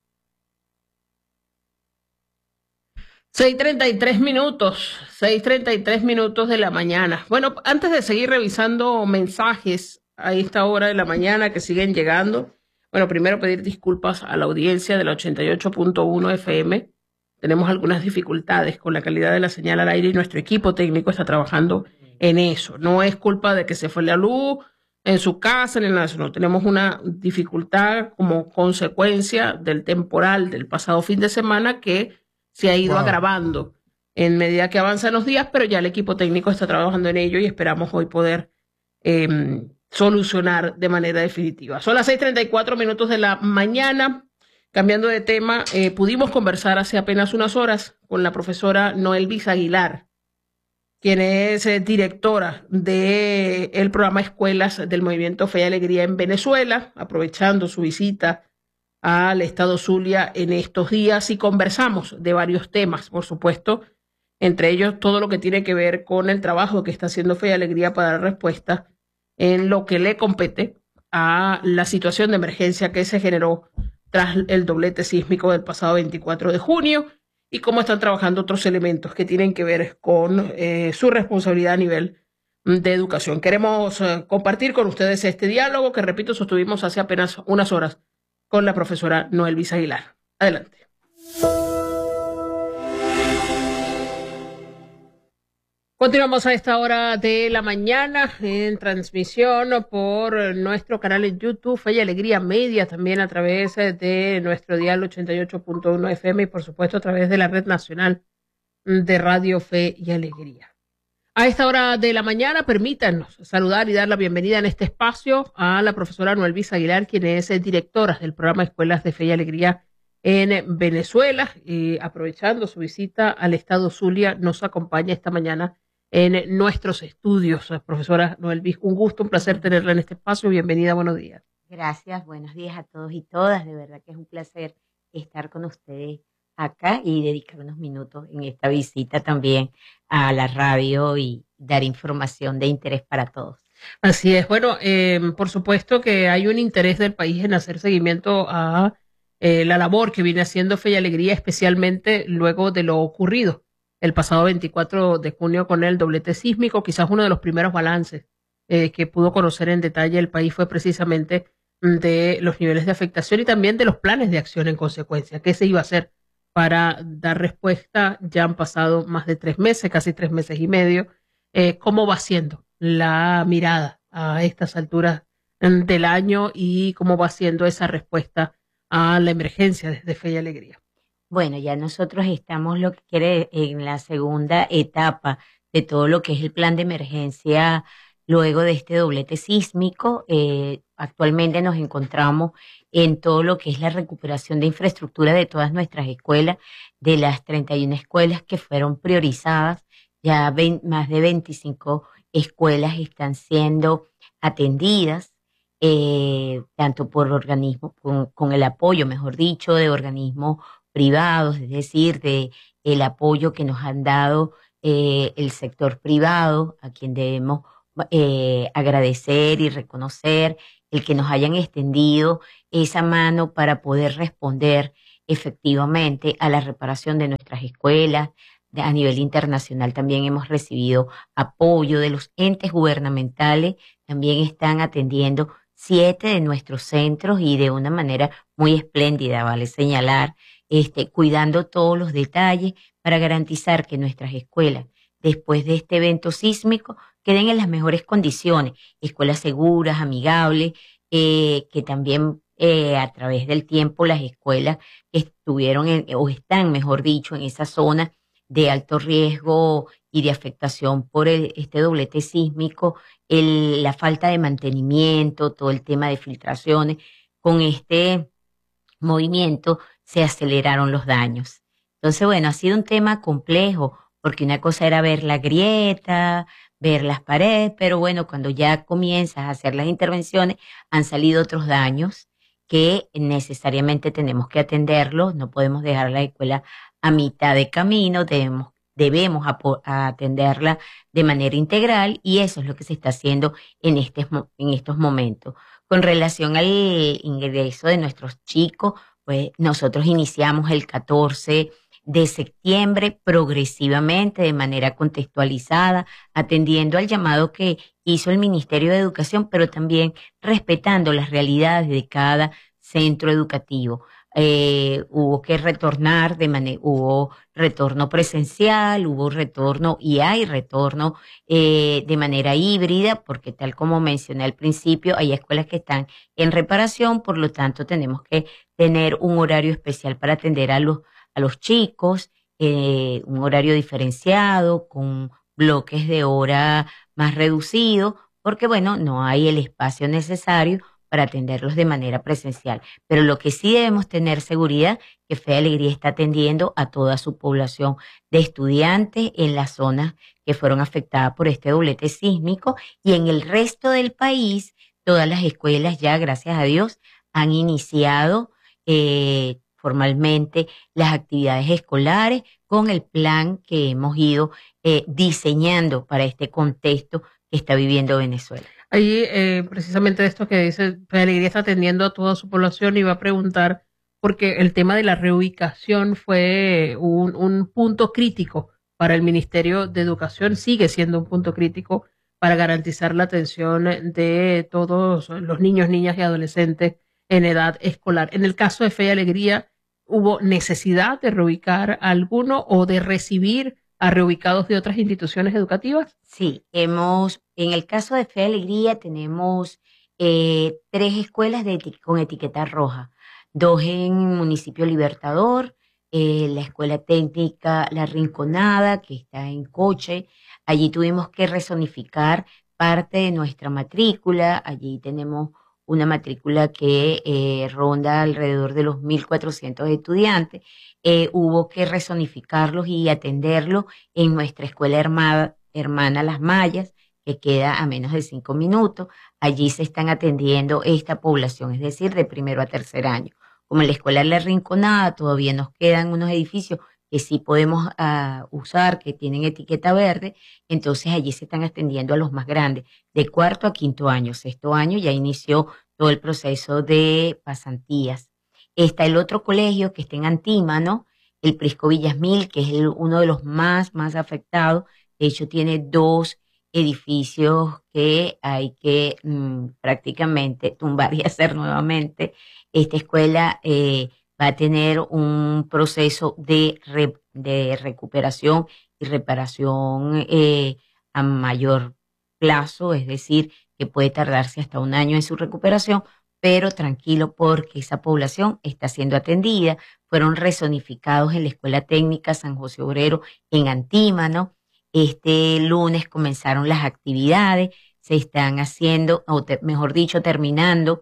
Speaker 4: seis treinta y tres minutos, seis treinta y tres minutos de la mañana. Bueno, antes de seguir revisando mensajes a esta hora de la mañana que siguen llegando, bueno, primero pedir disculpas a la audiencia de la ochenta y ocho punto uno F M. Tenemos algunas dificultades con la calidad de la señal al aire y nuestro equipo técnico está trabajando en eso. No es culpa de que se fue la luz en su casa, en el no. Tenemos una dificultad como consecuencia del temporal del pasado fin de semana que se ha ido
Speaker 1: Wow.
Speaker 4: agravando en medida que avanzan los días, pero ya el equipo técnico está trabajando en ello y esperamos hoy poder eh, solucionar de manera definitiva. Son las seis treinta y cuatro minutos de la mañana. Cambiando de tema, eh, pudimos conversar hace apenas unas horas con la profesora Noelvis Aguilar, quien es eh, directora del programa Escuelas del Movimiento Fe y Alegría en Venezuela, aprovechando su visita al estado Zulia en estos días, y conversamos de varios temas, por supuesto, entre ellos todo lo que tiene que ver con el trabajo que está haciendo Fe y Alegría para dar respuesta en lo que le compete a la situación de emergencia que se generó tras el doblete sísmico del pasado veinticuatro de junio y cómo están trabajando otros elementos que tienen que ver con eh, su responsabilidad a nivel de educación. Queremos eh, compartir con ustedes este diálogo que, repito, sostuvimos hace apenas unas horas con la profesora Noelvis Aguilar. Adelante. Continuamos a esta hora de la mañana en transmisión por nuestro canal en YouTube, Fe y Alegría Media, también a través de nuestro dial ochenta y ocho punto uno F M y por supuesto a través de la Red Nacional de Radio Fe y Alegría. A esta hora de la mañana, permítanos saludar y dar la bienvenida en este espacio a la profesora Noelvis Aguilar, quien es directora del programa Escuelas de Fe y Alegría en Venezuela. Y aprovechando su visita al estado Zulia, nos acompaña esta mañana en nuestros estudios. Profesora Noelvis, un gusto, un placer tenerla en este espacio. Bienvenida, buenos días.
Speaker 5: Gracias, buenos días a todos y todas. De verdad que es un placer estar con ustedes acá y dedicar unos minutos en esta visita también a la radio y dar información de interés para todos.
Speaker 4: Así es. Bueno, eh, por supuesto que hay un interés del país en hacer seguimiento a eh, la labor que viene haciendo Fe y Alegría, especialmente luego de lo ocurrido el pasado veinticuatro de junio con el doblete sísmico. Quizás uno de los primeros balances eh, que pudo conocer en detalle el país fue precisamente de los niveles de afectación y también de los planes de acción en consecuencia. ¿Qué se iba a hacer para dar respuesta? Ya han pasado más de tres meses, casi tres meses y medio. Eh, ¿Cómo va siendo la mirada a estas alturas del año y cómo va siendo esa respuesta a la emergencia desde Fe y Alegría?
Speaker 5: Bueno, ya nosotros estamos lo que quiere en la segunda etapa de todo lo que es el plan de emergencia luego de este doblete sísmico. Eh, actualmente nos encontramos en todo lo que es la recuperación de infraestructura de todas nuestras escuelas, de las treinta y una escuelas que fueron priorizadas. Ya ven, más de veinticinco escuelas están siendo atendidas, eh, tanto por organismos, con, con el apoyo, mejor dicho, de organismos privados, es decir, de el apoyo que nos han dado eh, el sector privado, a quien debemos eh, agradecer y reconocer el que nos hayan extendido esa mano para poder responder efectivamente a la reparación de nuestras escuelas. De- A nivel internacional también hemos recibido apoyo de los entes gubernamentales, también están atendiendo siete de nuestros centros y de una manera muy espléndida, vale señalar, este, cuidando todos los detalles para garantizar que nuestras escuelas, después de este evento sísmico, queden en las mejores condiciones, escuelas seguras, amigables, eh, que también eh, a través del tiempo las escuelas que estuvieron en- o están, mejor dicho, en esa zona de alto riesgo y de afectación por el- este doblete sísmico, el- la falta de mantenimiento, todo el tema de filtraciones, con este movimiento se aceleraron los daños. Entonces, bueno, ha sido un tema complejo, porque una cosa era ver la grieta, ver las paredes, pero bueno, cuando ya comienzas a hacer las intervenciones, han salido otros daños que necesariamente tenemos que atenderlos, no podemos dejar la escuela a mitad de camino, debemos, debemos apo- atenderla de manera integral y eso es lo que se está haciendo en, este, mo- en estos momentos. Con relación al ingreso de nuestros chicos, pues nosotros iniciamos el catorce de septiembre progresivamente, de manera contextualizada, atendiendo al llamado que hizo el Ministerio de Educación, pero también respetando las realidades de cada centro educativo. Eh, hubo que retornar de manera, hubo retorno presencial, hubo retorno y hay retorno eh, de manera híbrida, porque tal como mencioné al principio, hay escuelas que están en reparación, por lo tanto tenemos que tener un horario especial para atender a los, a los chicos, eh, un horario diferenciado, con bloques de hora más reducidos, porque bueno, no hay el espacio necesario para atenderlos de manera presencial. Pero lo que sí debemos tener seguridad, que Fe de Alegría está atendiendo a toda su población de estudiantes en las zonas que fueron afectadas por este doblete sísmico y en el resto del país, todas las escuelas ya, gracias a Dios, han iniciado eh, formalmente las actividades escolares con el plan que hemos ido eh, diseñando para este contexto que está viviendo Venezuela.
Speaker 4: Ahí, eh, precisamente de esto que dice, Fe de Alegría está atendiendo a toda su población y va a preguntar, porque el tema de la reubicación fue un, un punto crítico para el Ministerio de Educación, sigue siendo un punto crítico para garantizar la atención de todos los niños, niñas y adolescentes en edad escolar. En el caso de Fe y Alegría, ¿hubo necesidad de reubicar a alguno o de recibir a reubicados de otras instituciones educativas?
Speaker 5: Sí, hemos, en el caso de Fe y Alegría tenemos eh, tres escuelas de eti- con etiqueta roja, dos en municipio Libertador, eh, la escuela técnica La Rinconada, que está en Coche. Allí tuvimos que rezonificar parte de nuestra matrícula, allí tenemos una matrícula que eh, ronda alrededor de los mil cuatrocientos estudiantes. Eh, hubo que rezonificarlos y atenderlos en nuestra escuela hermana, hermana Las Mayas, que queda a menos de cinco minutos. Allí se están atendiendo esta población, es decir, de primero a tercer año. Como en la escuela La Rinconada todavía nos quedan unos edificios que sí podemos uh, usar, que tienen etiqueta verde, entonces allí se están atendiendo a los más grandes, de cuarto a quinto año. Sexto año ya inició todo el proceso de pasantías. Está el otro colegio que está en Antímano, el Prisco Villasmil, que es el, uno de los más, más afectados. De hecho, tiene dos edificios que hay que mmm, prácticamente tumbar y hacer nuevamente. Esta escuela eh, va a tener un proceso de, re, de recuperación y reparación eh, a mayor plazo, es decir, que puede tardarse hasta un año en su recuperación, pero tranquilo porque esa población está siendo atendida. Fueron rezonificados en la Escuela Técnica San José Obrero en Antímano. Este lunes comenzaron las actividades, se están haciendo, o te, mejor dicho, terminando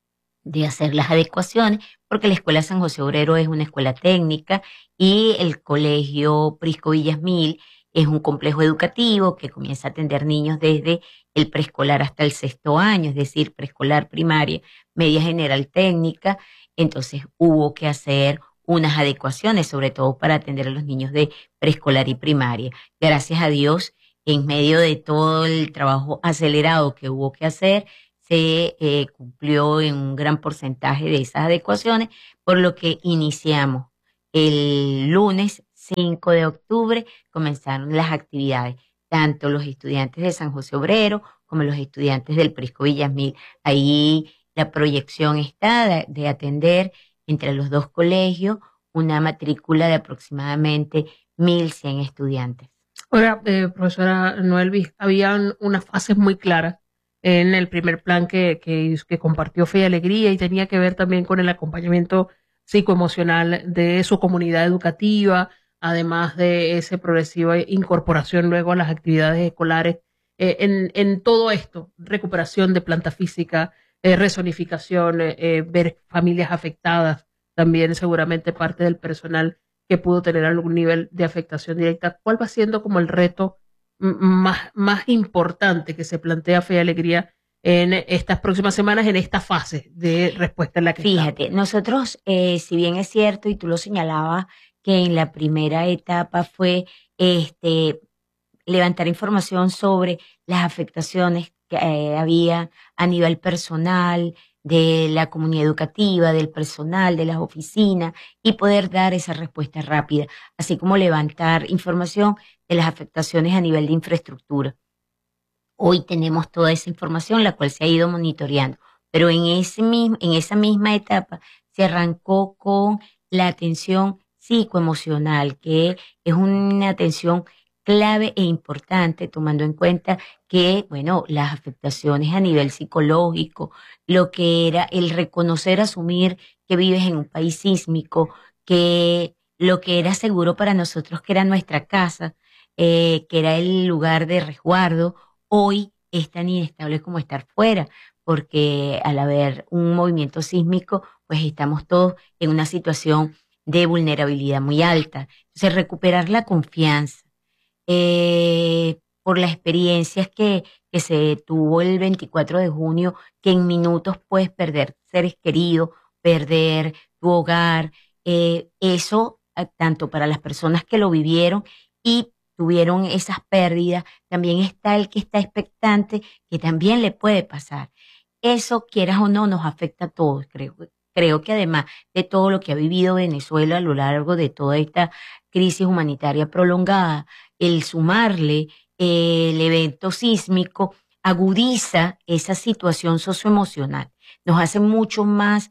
Speaker 5: de hacer las adecuaciones, porque la Escuela San José Obrero es una escuela técnica y el Colegio Prisco Villasmil es un complejo educativo que comienza a atender niños desde el preescolar hasta el sexto año, es decir, preescolar, primaria, media general técnica. Entonces hubo que hacer unas adecuaciones, sobre todo para atender a los niños de preescolar y primaria. Gracias a Dios, en medio de todo el trabajo acelerado que hubo que hacer, se eh, cumplió en un gran porcentaje de esas adecuaciones, por lo que iniciamos el lunes cinco de octubre, comenzaron las actividades, tanto los estudiantes de San José Obrero como los estudiantes del Prisco Villamil. Ahí la proyección está de, de atender entre los dos colegios una matrícula de aproximadamente mil cien estudiantes.
Speaker 4: Ahora, eh, profesora Noelvis, habían unas fases muy claras en el primer plan que, que, que compartió Fe y Alegría, y tenía que ver también con el acompañamiento psicoemocional de su comunidad educativa, además de esa progresiva incorporación luego a las actividades escolares. Eh, en, en todo esto, recuperación de planta física, eh, rezonificación, eh, eh, ver familias afectadas, también seguramente parte del personal que pudo tener algún nivel de afectación directa. ¿Cuál va siendo como el reto más, más importante que se plantea Fe y Alegría en estas próximas semanas, en esta fase de respuesta en la que
Speaker 5: Fíjate,
Speaker 4: estamos?
Speaker 5: nosotros, eh, si bien es cierto, y tú lo señalabas, que en la primera etapa fue este levantar información sobre las afectaciones que eh, había a nivel personal, de la comunidad educativa, del personal, de las oficinas, y poder dar esa respuesta rápida, así como levantar información de las afectaciones a nivel de infraestructura. Hoy tenemos toda esa información, la cual se ha ido monitoreando, pero en, ese mismo, en esa misma etapa se arrancó con la atención psicoemocional, que es una atención clave e importante, tomando en cuenta que, bueno, las afectaciones a nivel psicológico, lo que era el reconocer, asumir que vives en un país sísmico, que lo que era seguro para nosotros, que era nuestra casa, eh, que era el lugar de resguardo, hoy es tan inestable como estar fuera, porque al haber un movimiento sísmico, pues estamos todos en una situación de vulnerabilidad muy alta. Entonces, recuperar la confianza, eh, por las experiencias que, que se tuvo el veinticuatro de junio, que en minutos puedes perder seres queridos, perder tu hogar, eh, eso eh, tanto para las personas que lo vivieron y tuvieron esas pérdidas, también está el que está expectante, que también le puede pasar. Eso, quieras o no, nos afecta a todos, creo. Creo que además de todo lo que ha vivido Venezuela a lo largo de toda esta crisis humanitaria prolongada, el sumarle eh, el evento sísmico agudiza esa situación socioemocional, nos hace mucho más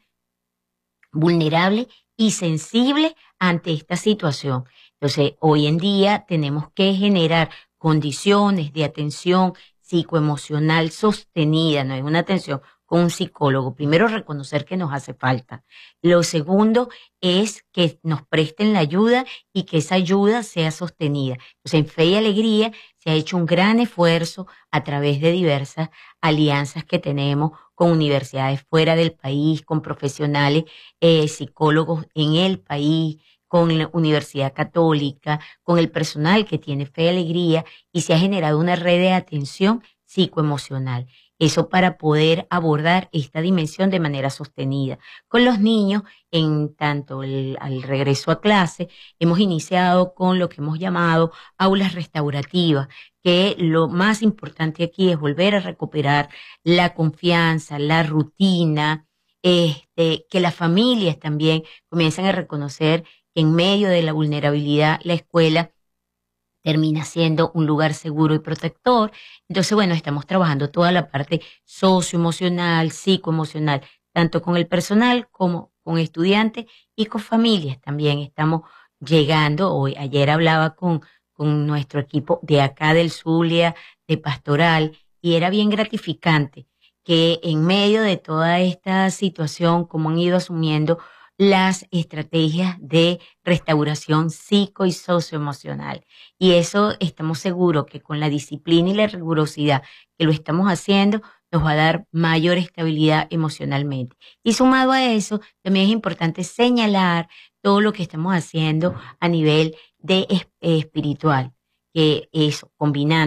Speaker 5: vulnerable y sensible ante esta situación. Entonces, hoy en día tenemos que generar condiciones de atención psicoemocional sostenida, no es una atención con un psicólogo. Primero, reconocer que nos hace falta. Lo segundo es que nos presten la ayuda y que esa ayuda sea sostenida. Entonces, en Fe y Alegría se ha hecho un gran esfuerzo a través de diversas alianzas que tenemos con universidades fuera del país, con profesionales, eh, psicólogos en el país, con la Universidad Católica, con el personal que tiene Fe y Alegría, y se ha generado una red de atención psicoemocional. Eso para poder abordar esta dimensión de manera sostenida. Con los niños, en tanto el, al regreso a clase, hemos iniciado con lo que hemos llamado aulas restaurativas, que lo más importante aquí es volver a recuperar la confianza, la rutina, este, que las familias también comiencen a reconocer que en medio de la vulnerabilidad la escuela termina siendo un lugar seguro y protector. Entonces, bueno, estamos trabajando toda la parte socioemocional, psicoemocional, tanto con el personal como con estudiantes y con familias también. Estamos llegando, hoy, ayer hablaba con, con nuestro equipo de acá del Zulia, de Pastoral, y era bien gratificante que en medio de toda esta situación, como han ido asumiendo las estrategias de restauración psico y socioemocional. Y eso estamos seguros que con la disciplina y la rigurosidad que lo estamos haciendo, nos va a dar mayor estabilidad emocionalmente. Y sumado a eso, también es importante señalar todo lo que estamos haciendo a nivel de espiritual, que eso, combinando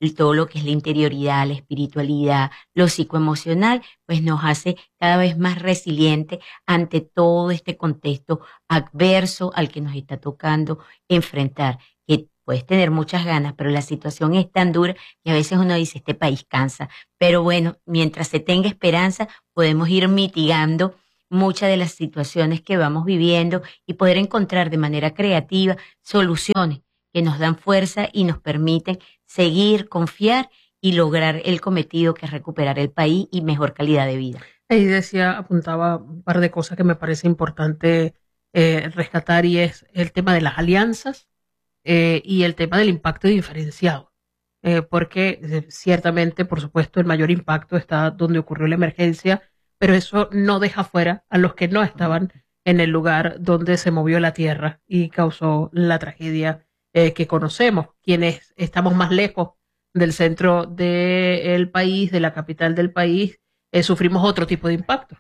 Speaker 5: y todo lo que es la interioridad, la espiritualidad, lo psicoemocional, pues nos hace cada vez más resilientes ante todo este contexto adverso al que nos está tocando enfrentar. Que puedes tener muchas ganas, pero la situación es tan dura que a veces uno dice, este país cansa. Pero bueno, mientras se tenga esperanza, podemos ir mitigando muchas de las situaciones que vamos viviendo y poder encontrar de manera creativa soluciones que nos dan fuerza y nos permiten seguir, confiar y lograr el cometido que es recuperar el país y mejor calidad de vida.
Speaker 4: Ahí decía, apuntaba un par de cosas que me parece importante eh, rescatar, y es el tema de las alianzas eh, y el tema del impacto diferenciado. Eh, porque eh, ciertamente, por supuesto, el mayor impacto está donde ocurrió la emergencia, pero eso no deja fuera a los que no estaban en el lugar donde se movió la tierra y causó la tragedia eh, que conocemos. Quienes estamos más lejos del centro del país, de la capital del país, eh, sufrimos otro tipo de impacto.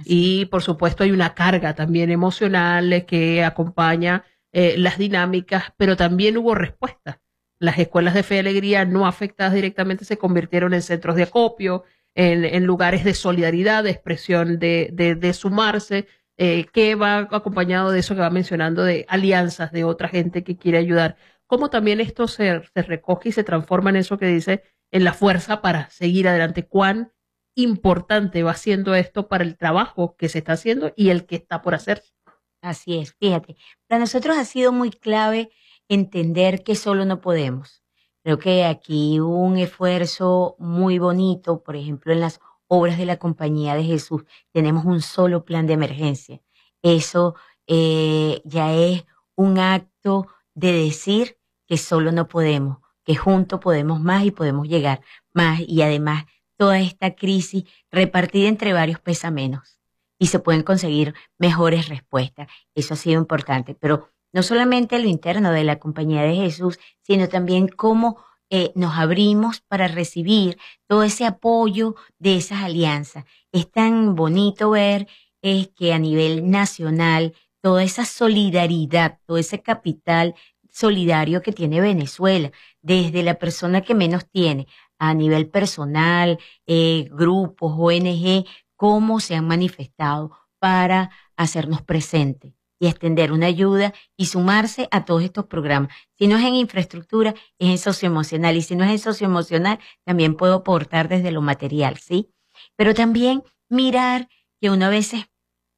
Speaker 4: Y por supuesto hay una carga también emocional que acompaña eh, las dinámicas, pero también hubo respuesta. Las escuelas de Fe y Alegría no afectadas directamente se convirtieron en centros de acopio, en, en lugares de solidaridad, de expresión de, de, de sumarse, eh, que va acompañado de eso que va mencionando, de alianzas de otra gente que quiere ayudar. Cómo también esto se, se recoge y se transforma en eso que dice, en la fuerza para seguir adelante. Cuán importante va siendo esto para el trabajo que se está haciendo y el que está por hacer.
Speaker 5: Así es, fíjate, para nosotros ha sido muy clave entender que solo no podemos. Creo que aquí hubo un esfuerzo muy bonito, por ejemplo, en las obras de la Compañía de Jesús, tenemos un solo plan de emergencia. Eso eh, ya es un acto de decir que solo no podemos, que juntos podemos más y podemos llegar más, y además toda esta crisis repartida entre varios pesa menos y se pueden conseguir mejores respuestas. Eso ha sido importante, pero no solamente lo interno de la Compañía de Jesús, sino también cómo eh, nos abrimos para recibir todo ese apoyo de esas alianzas. Es tan bonito ver eh, que a nivel nacional toda esa solidaridad, todo ese capital solidario que tiene Venezuela, desde la persona que menos tiene, a nivel personal, eh, grupos, O N G, cómo se han manifestado para hacernos presentes y extender una ayuda y sumarse a todos estos programas. Si no es en infraestructura, es en socioemocional, y si no es en socioemocional, también puedo aportar desde lo material, ¿sí? Pero también mirar que uno a veces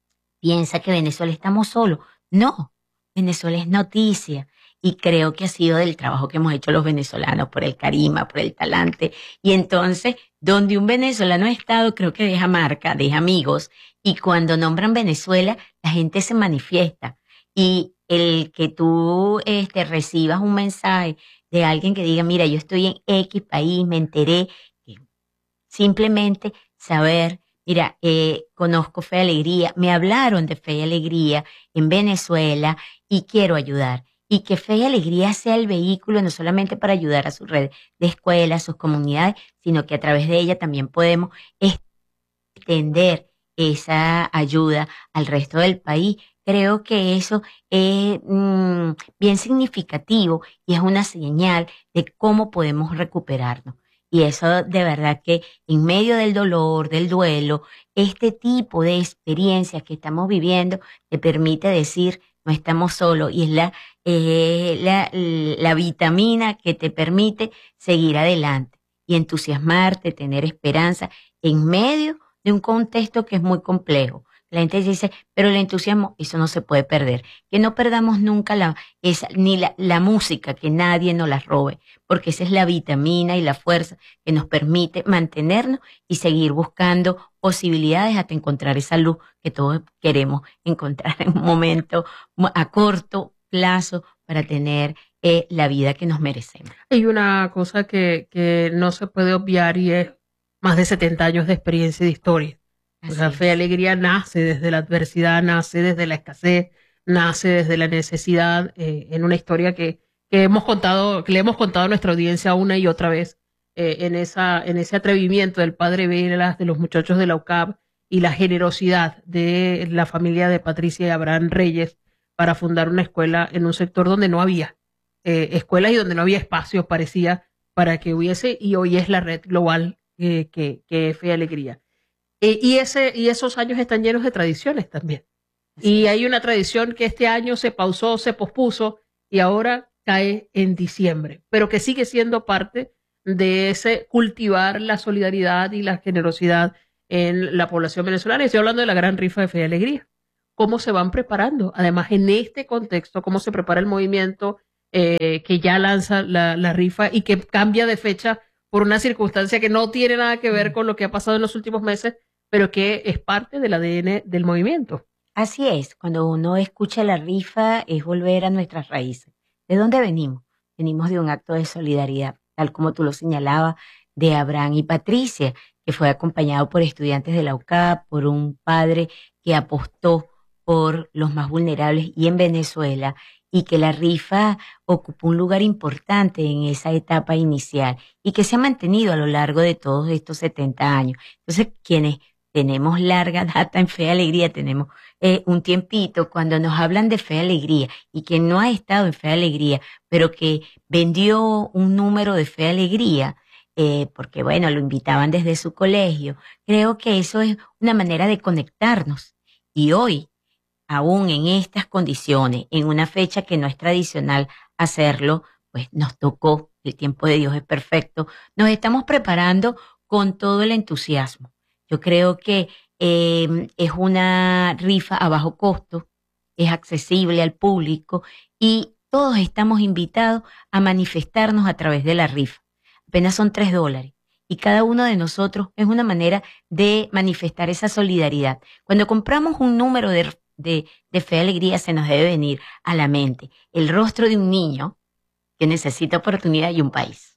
Speaker 5: piensa que Venezuela estamos solos. No, Venezuela es noticia. Y creo que ha sido del trabajo que hemos hecho los venezolanos por el carisma, por el talante. Y entonces, donde un venezolano ha estado, creo que deja marca, deja amigos. Y cuando nombran Venezuela, la gente se manifiesta. Y el que tú este, recibas un mensaje de alguien que diga, mira, yo estoy en X país, me enteré. Simplemente saber, mira, eh, conozco Fe y Alegría, me hablaron de Fe y Alegría en Venezuela y quiero ayudar. Y que Fe y Alegría sea el vehículo no solamente para ayudar a su red de escuelas, sus comunidades, sino que a través de ella también podemos extender esa ayuda al resto del país. Creo que eso es mmm, bien significativo y es una señal de cómo podemos recuperarnos. Y eso de verdad que en medio del dolor, del duelo, este tipo de experiencias que estamos viviendo te permite decir, no estamos solos, y es la, eh, la, la vitamina que te permite seguir adelante y entusiasmarte, tener esperanza en medio de un contexto que es muy complejo. La gente dice, pero el entusiasmo, eso no se puede perder. Que no perdamos nunca la, esa, ni la, la música, que nadie nos la robe, porque esa es la vitamina y la fuerza que nos permite mantenernos y seguir buscando posibilidades hasta encontrar esa luz que todos queremos encontrar en un momento a corto plazo para tener eh, la vida que nos merecemos.
Speaker 4: Hay una cosa que, que no se puede obviar, y es más de setenta años de experiencia y de historia. O sea, Fe y Alegría nace desde la adversidad, nace desde la escasez, nace desde la necesidad, eh, en una historia que, que hemos contado, que le hemos contado a nuestra audiencia una y otra vez, eh, en esa, en ese atrevimiento del padre Velas, de los muchachos de la U C A B, y la generosidad de la familia de Patricia y Abraham Reyes para fundar una escuela en un sector donde no había eh, escuelas y donde no había espacios, parecía, para que hubiese, y hoy es la red global eh, que, que es Fe y Alegría. Eh, y, ese, y esos años están llenos de tradiciones también. Y hay una tradición que este año se pausó, se pospuso y ahora cae en diciembre, pero que sigue siendo parte de ese cultivar la solidaridad y la generosidad en la población venezolana. Estoy hablando de la gran rifa de Fe y Alegría. ¿Cómo se van preparando? Además, en este contexto, ¿cómo se prepara el movimiento eh, que ya lanza la, la rifa y que cambia de fecha por una circunstancia que no tiene nada que ver con lo que ha pasado en los últimos meses, pero que es parte del A D N del movimiento?
Speaker 5: Así es, cuando uno escucha la rifa es volver a nuestras raíces. ¿De dónde venimos? Venimos de un acto de solidaridad, tal como tú lo señalabas, de Abraham y Patricia, que fue acompañado por estudiantes de la U C A P, por un padre que apostó por los más vulnerables y en Venezuela, y que la rifa ocupó un lugar importante en esa etapa inicial y que se ha mantenido a lo largo de todos estos setenta años. Entonces, quienes tenemos larga data en Fe y Alegría, tenemos eh, un tiempito, cuando nos hablan de Fe y Alegría, y quien no ha estado en Fe y Alegría, pero que vendió un número de Fe y Alegría, eh, porque bueno, lo invitaban desde su colegio, creo que eso es una manera de conectarnos. Y hoy, aún en estas condiciones, en una fecha que no es tradicional hacerlo, pues nos tocó, el tiempo de Dios es perfecto, nos estamos preparando con todo el entusiasmo. Yo creo que eh, es una rifa a bajo costo, es accesible al público y todos estamos invitados a manifestarnos a través de la rifa. Apenas son tres dólares y cada uno de nosotros es una manera de manifestar esa solidaridad. Cuando compramos un número de, de, de Fe y Alegría se nos debe venir a la mente el rostro de un niño que necesita oportunidad y un país.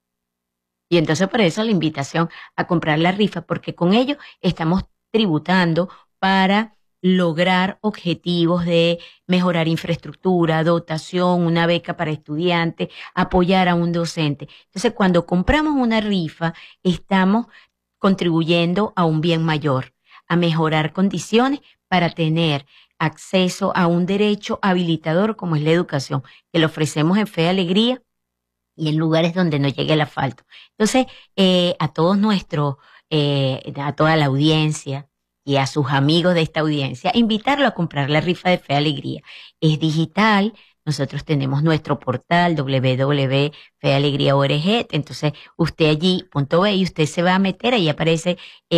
Speaker 5: Y entonces por eso la invitación a comprar la rifa, porque con ello estamos tributando para lograr objetivos de mejorar infraestructura, dotación, una beca para estudiantes, apoyar a un docente. Entonces, cuando compramos una rifa, estamos contribuyendo a un bien mayor, a mejorar condiciones para tener acceso a un derecho habilitador como es la educación, que lo ofrecemos en Fe y Alegría y en lugares donde no llegue el asfalto. Entonces, eh, a todos nuestros, eh, a toda la audiencia y a sus amigos de esta audiencia, invitarlo a comprar la rifa de Fe y Alegría. Es digital, nosotros tenemos nuestro portal doble u doble u doble u punto fe y alegría punto org, entonces usted allí, punto B, y usted se va a meter, ahí aparece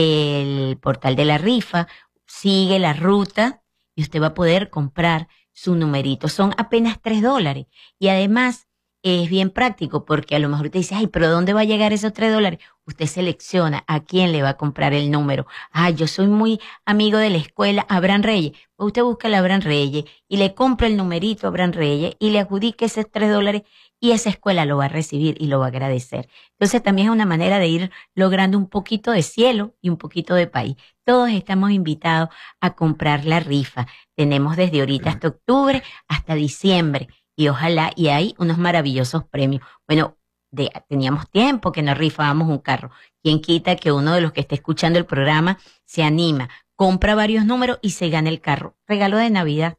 Speaker 5: el portal de la rifa, sigue la ruta y usted va a poder comprar su numerito. Son apenas tres dólares y además es bien práctico porque a lo mejor usted dice, ay, pero ¿dónde va a llegar esos tres dólares? Usted selecciona a quién le va a comprar el número. Ah, yo soy muy amigo de la escuela Abraham Reyes. Pues usted busca a Abraham Reyes y le compra el numerito a Abraham Reyes y le adjudica esos tres dólares y esa escuela lo va a recibir y lo va a agradecer. Entonces también es una manera de ir logrando un poquito de cielo y un poquito de país. Todos estamos invitados a comprar la rifa. Tenemos desde ahorita hasta octubre, hasta diciembre. Y ojalá, y hay unos maravillosos premios. Bueno, de, teníamos tiempo que nos rifábamos un carro. ¿Quién quita que uno de los que esté escuchando el programa se anima, compra varios números y se gana el carro? Regalo de Navidad.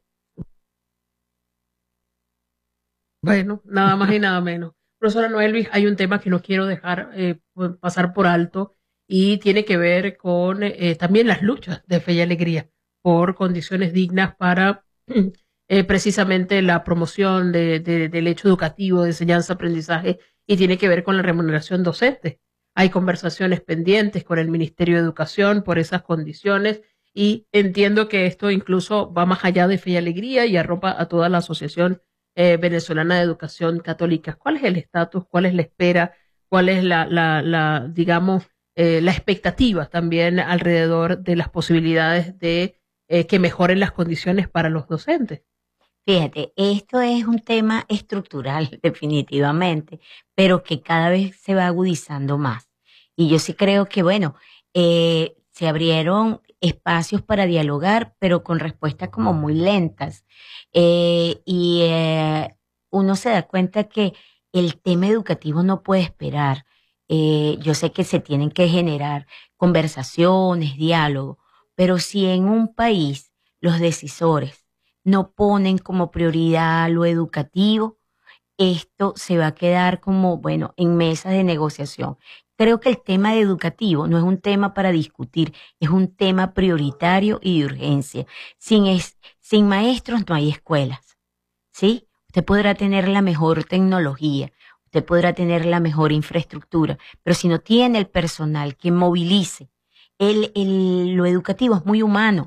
Speaker 4: Bueno, nada más y nada menos. Profesora Noelvis, hay un tema que no quiero dejar eh, pasar por alto y tiene que ver con eh, también las luchas de Fe y Alegría por condiciones dignas para Eh, precisamente la promoción de, de, del hecho educativo, de enseñanza, aprendizaje, y tiene que ver con la remuneración docente. Hay conversaciones pendientes con el Ministerio de Educación por esas condiciones y entiendo que esto incluso va más allá de Fe y Alegría y arropa a toda la Asociación eh, Venezolana de Educación Católica. ¿Cuál es el estatus? ¿Cuál es la espera? ¿Cuál es la, la, la digamos, eh, la expectativa también alrededor de las posibilidades de eh, que mejoren las condiciones para los docentes?
Speaker 5: Fíjate, esto es un tema estructural definitivamente, pero que cada vez se va agudizando más. Y yo sí creo que, bueno, eh, se abrieron espacios para dialogar, pero con respuestas como muy lentas. Eh, y eh, uno se da cuenta que el tema educativo no puede esperar. Eh, yo sé que se tienen que generar conversaciones, diálogos, pero si en un país los decisores no ponen como prioridad lo educativo, esto se va a quedar como, bueno, en mesas de negociación. Creo que el tema educativo no es un tema para discutir, es un tema prioritario y de urgencia. Sin, es, sin maestros no hay escuelas, ¿sí? Usted podrá tener la mejor tecnología, usted podrá tener la mejor infraestructura, pero si no tiene el personal que movilice, el, el, lo educativo es muy humano,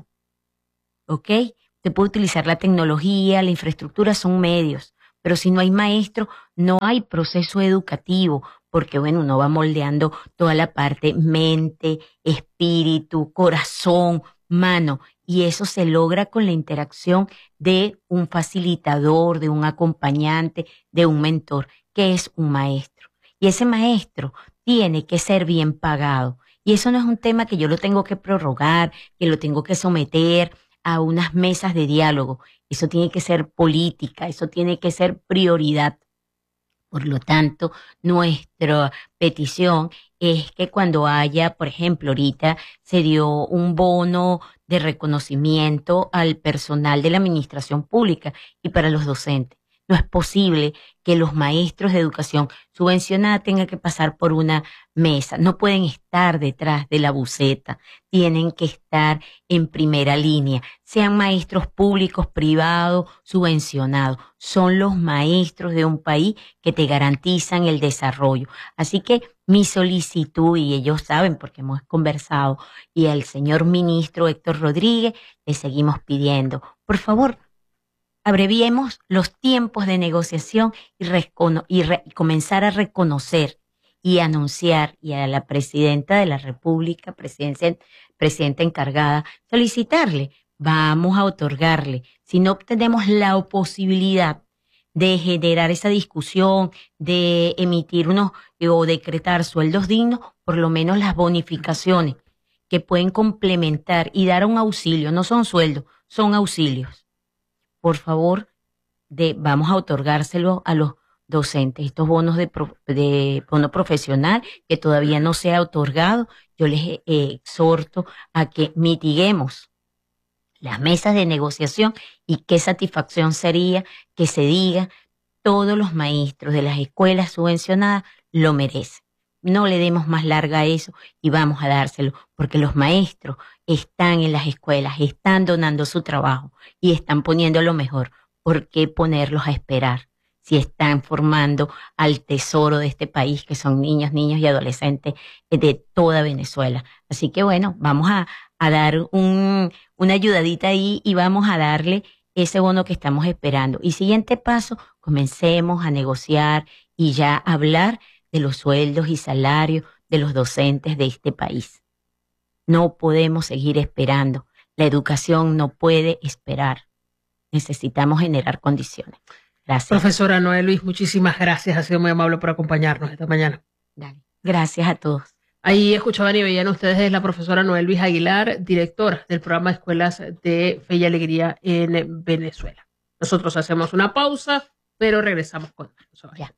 Speaker 5: ¿ok? Usted puede utilizar la tecnología, la infraestructura son medios, pero si no hay maestro, no hay proceso educativo, porque bueno, uno va moldeando toda la parte mente, espíritu, corazón, mano, y eso se logra con la interacción de un facilitador, de un acompañante, de un mentor, que es un maestro. Y ese maestro tiene que ser bien pagado. Y eso no es un tema que yo lo tengo que prorrogar, que lo tengo que someter a unas mesas de diálogo. Eso tiene que ser política, eso tiene que ser prioridad. Por lo tanto, nuestra petición es que cuando haya, por ejemplo, ahorita se dio un bono de reconocimiento al personal de la administración pública y para los docentes. No es posible que los maestros de educación subvencionada tengan que pasar por una mesa. No pueden estar detrás de la buceta. Tienen que estar en primera línea. Sean maestros públicos, privados, subvencionados. Son los maestros de un país que te garantizan el desarrollo. Así que mi solicitud, y ellos saben porque hemos conversado, y al señor ministro Héctor Rodríguez le seguimos pidiendo, por favor, abreviemos los tiempos de negociación y, recono y, re y comenzar a reconocer y anunciar, y a la presidenta de la República, presidencia, presidenta encargada, solicitarle, vamos a otorgarle. Si no tenemos la posibilidad de generar esa discusión, de emitir unos o decretar sueldos dignos, por lo menos las bonificaciones que pueden complementar y dar un auxilio, no son sueldos, son auxilios. Por favor, de, vamos a otorgárselo a los docentes, estos bonos de, pro, de bono profesional que todavía no se ha otorgado. Yo les eh, exhorto a que mitiguemos las mesas de negociación y qué satisfacción sería que se diga todos los maestros de las escuelas subvencionadas lo merecen. No le demos más larga a eso y vamos a dárselo, porque los maestros están en las escuelas, están donando su trabajo y están poniendo lo mejor. ¿Por qué ponerlos a esperar si están formando al tesoro de este país, que son niños, niños y adolescentes de toda Venezuela? Así que bueno, vamos a, a dar un, una ayudadita ahí y vamos a darle ese bono que estamos esperando. Y siguiente paso, comencemos a negociar y ya hablar de los sueldos y salarios de los docentes de este país. No podemos seguir esperando. La educación no puede esperar. Necesitamos generar condiciones. Gracias.
Speaker 4: Profesora Noé Luis, muchísimas gracias. Ha sido muy amable por acompañarnos esta mañana.
Speaker 5: Dale. Gracias a todos.
Speaker 4: Ahí escuchaban y veían ustedes es la profesora Noé Luis Aguilar, directora del programa de Escuelas de Fe y Alegría en Venezuela. Nosotros hacemos una pausa, pero regresamos con eso. Ya.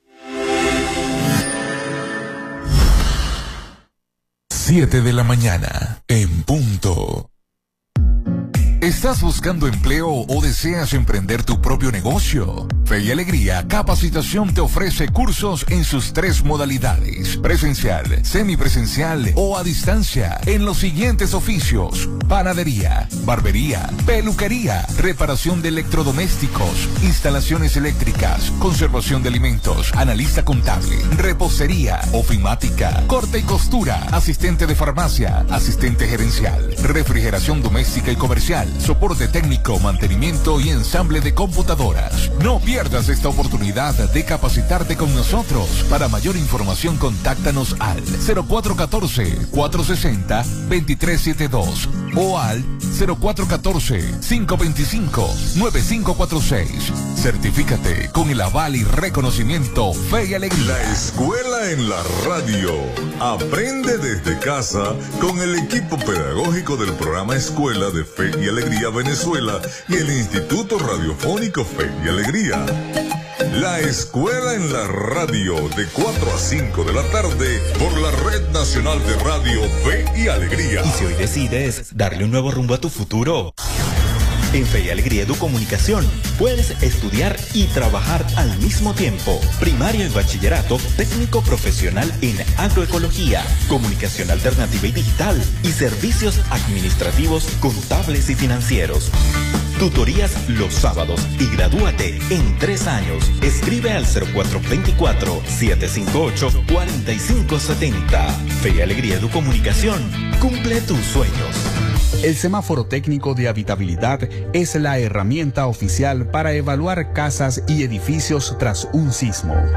Speaker 6: siete de la mañana, en punto. ¿Estás buscando empleo o deseas emprender tu propio negocio? Fe y Alegría Capacitación te ofrece cursos en sus tres modalidades: presencial, semipresencial o a distancia, en los siguientes oficios: panadería, barbería, peluquería, reparación de electrodomésticos, instalaciones eléctricas, conservación de alimentos, analista contable, repostería, ofimática, corte y costura, asistente de farmacia, asistente gerencial, refrigeración doméstica y comercial, soporte técnico, mantenimiento y ensamble de computadoras. No pierdas esta oportunidad de capacitarte con nosotros. Para mayor información, contáctanos al cero cuatro uno cuatro, cuatro seis cero, dos tres siete dos o al cero cuatro uno cuatro, cinco dos cinco, nueve cinco cuatro seis. Certifícate con el aval y reconocimiento Fe y Alegría.
Speaker 7: La escuela en la radio. Aprende desde casa con el equipo pedagógico del programa Escuela de Fe y Alegría Venezuela y el Instituto Radiofónico Fe y Alegría. La escuela en la radio, de cuatro a cinco de la tarde por la Red Nacional de Radio Fe y Alegría.
Speaker 8: Y si hoy decides darle un nuevo rumbo a tu futuro, En Fe y Alegría Educomunicación puedes estudiar y trabajar al mismo tiempo. Primaria y bachillerato, técnico profesional en agroecología, comunicación alternativa y digital y servicios administrativos, contables y financieros. Tutorías los sábados y gradúate en tres años. Escribe al cero cuatro dos cuatro, siete cinco ocho, cuatro cinco siete cero. Fe y Alegría Educomunicación. Cumple tus sueños.
Speaker 9: El semáforo técnico de habitabilidad es la herramienta oficial para evaluar casas y edificios tras un sismo.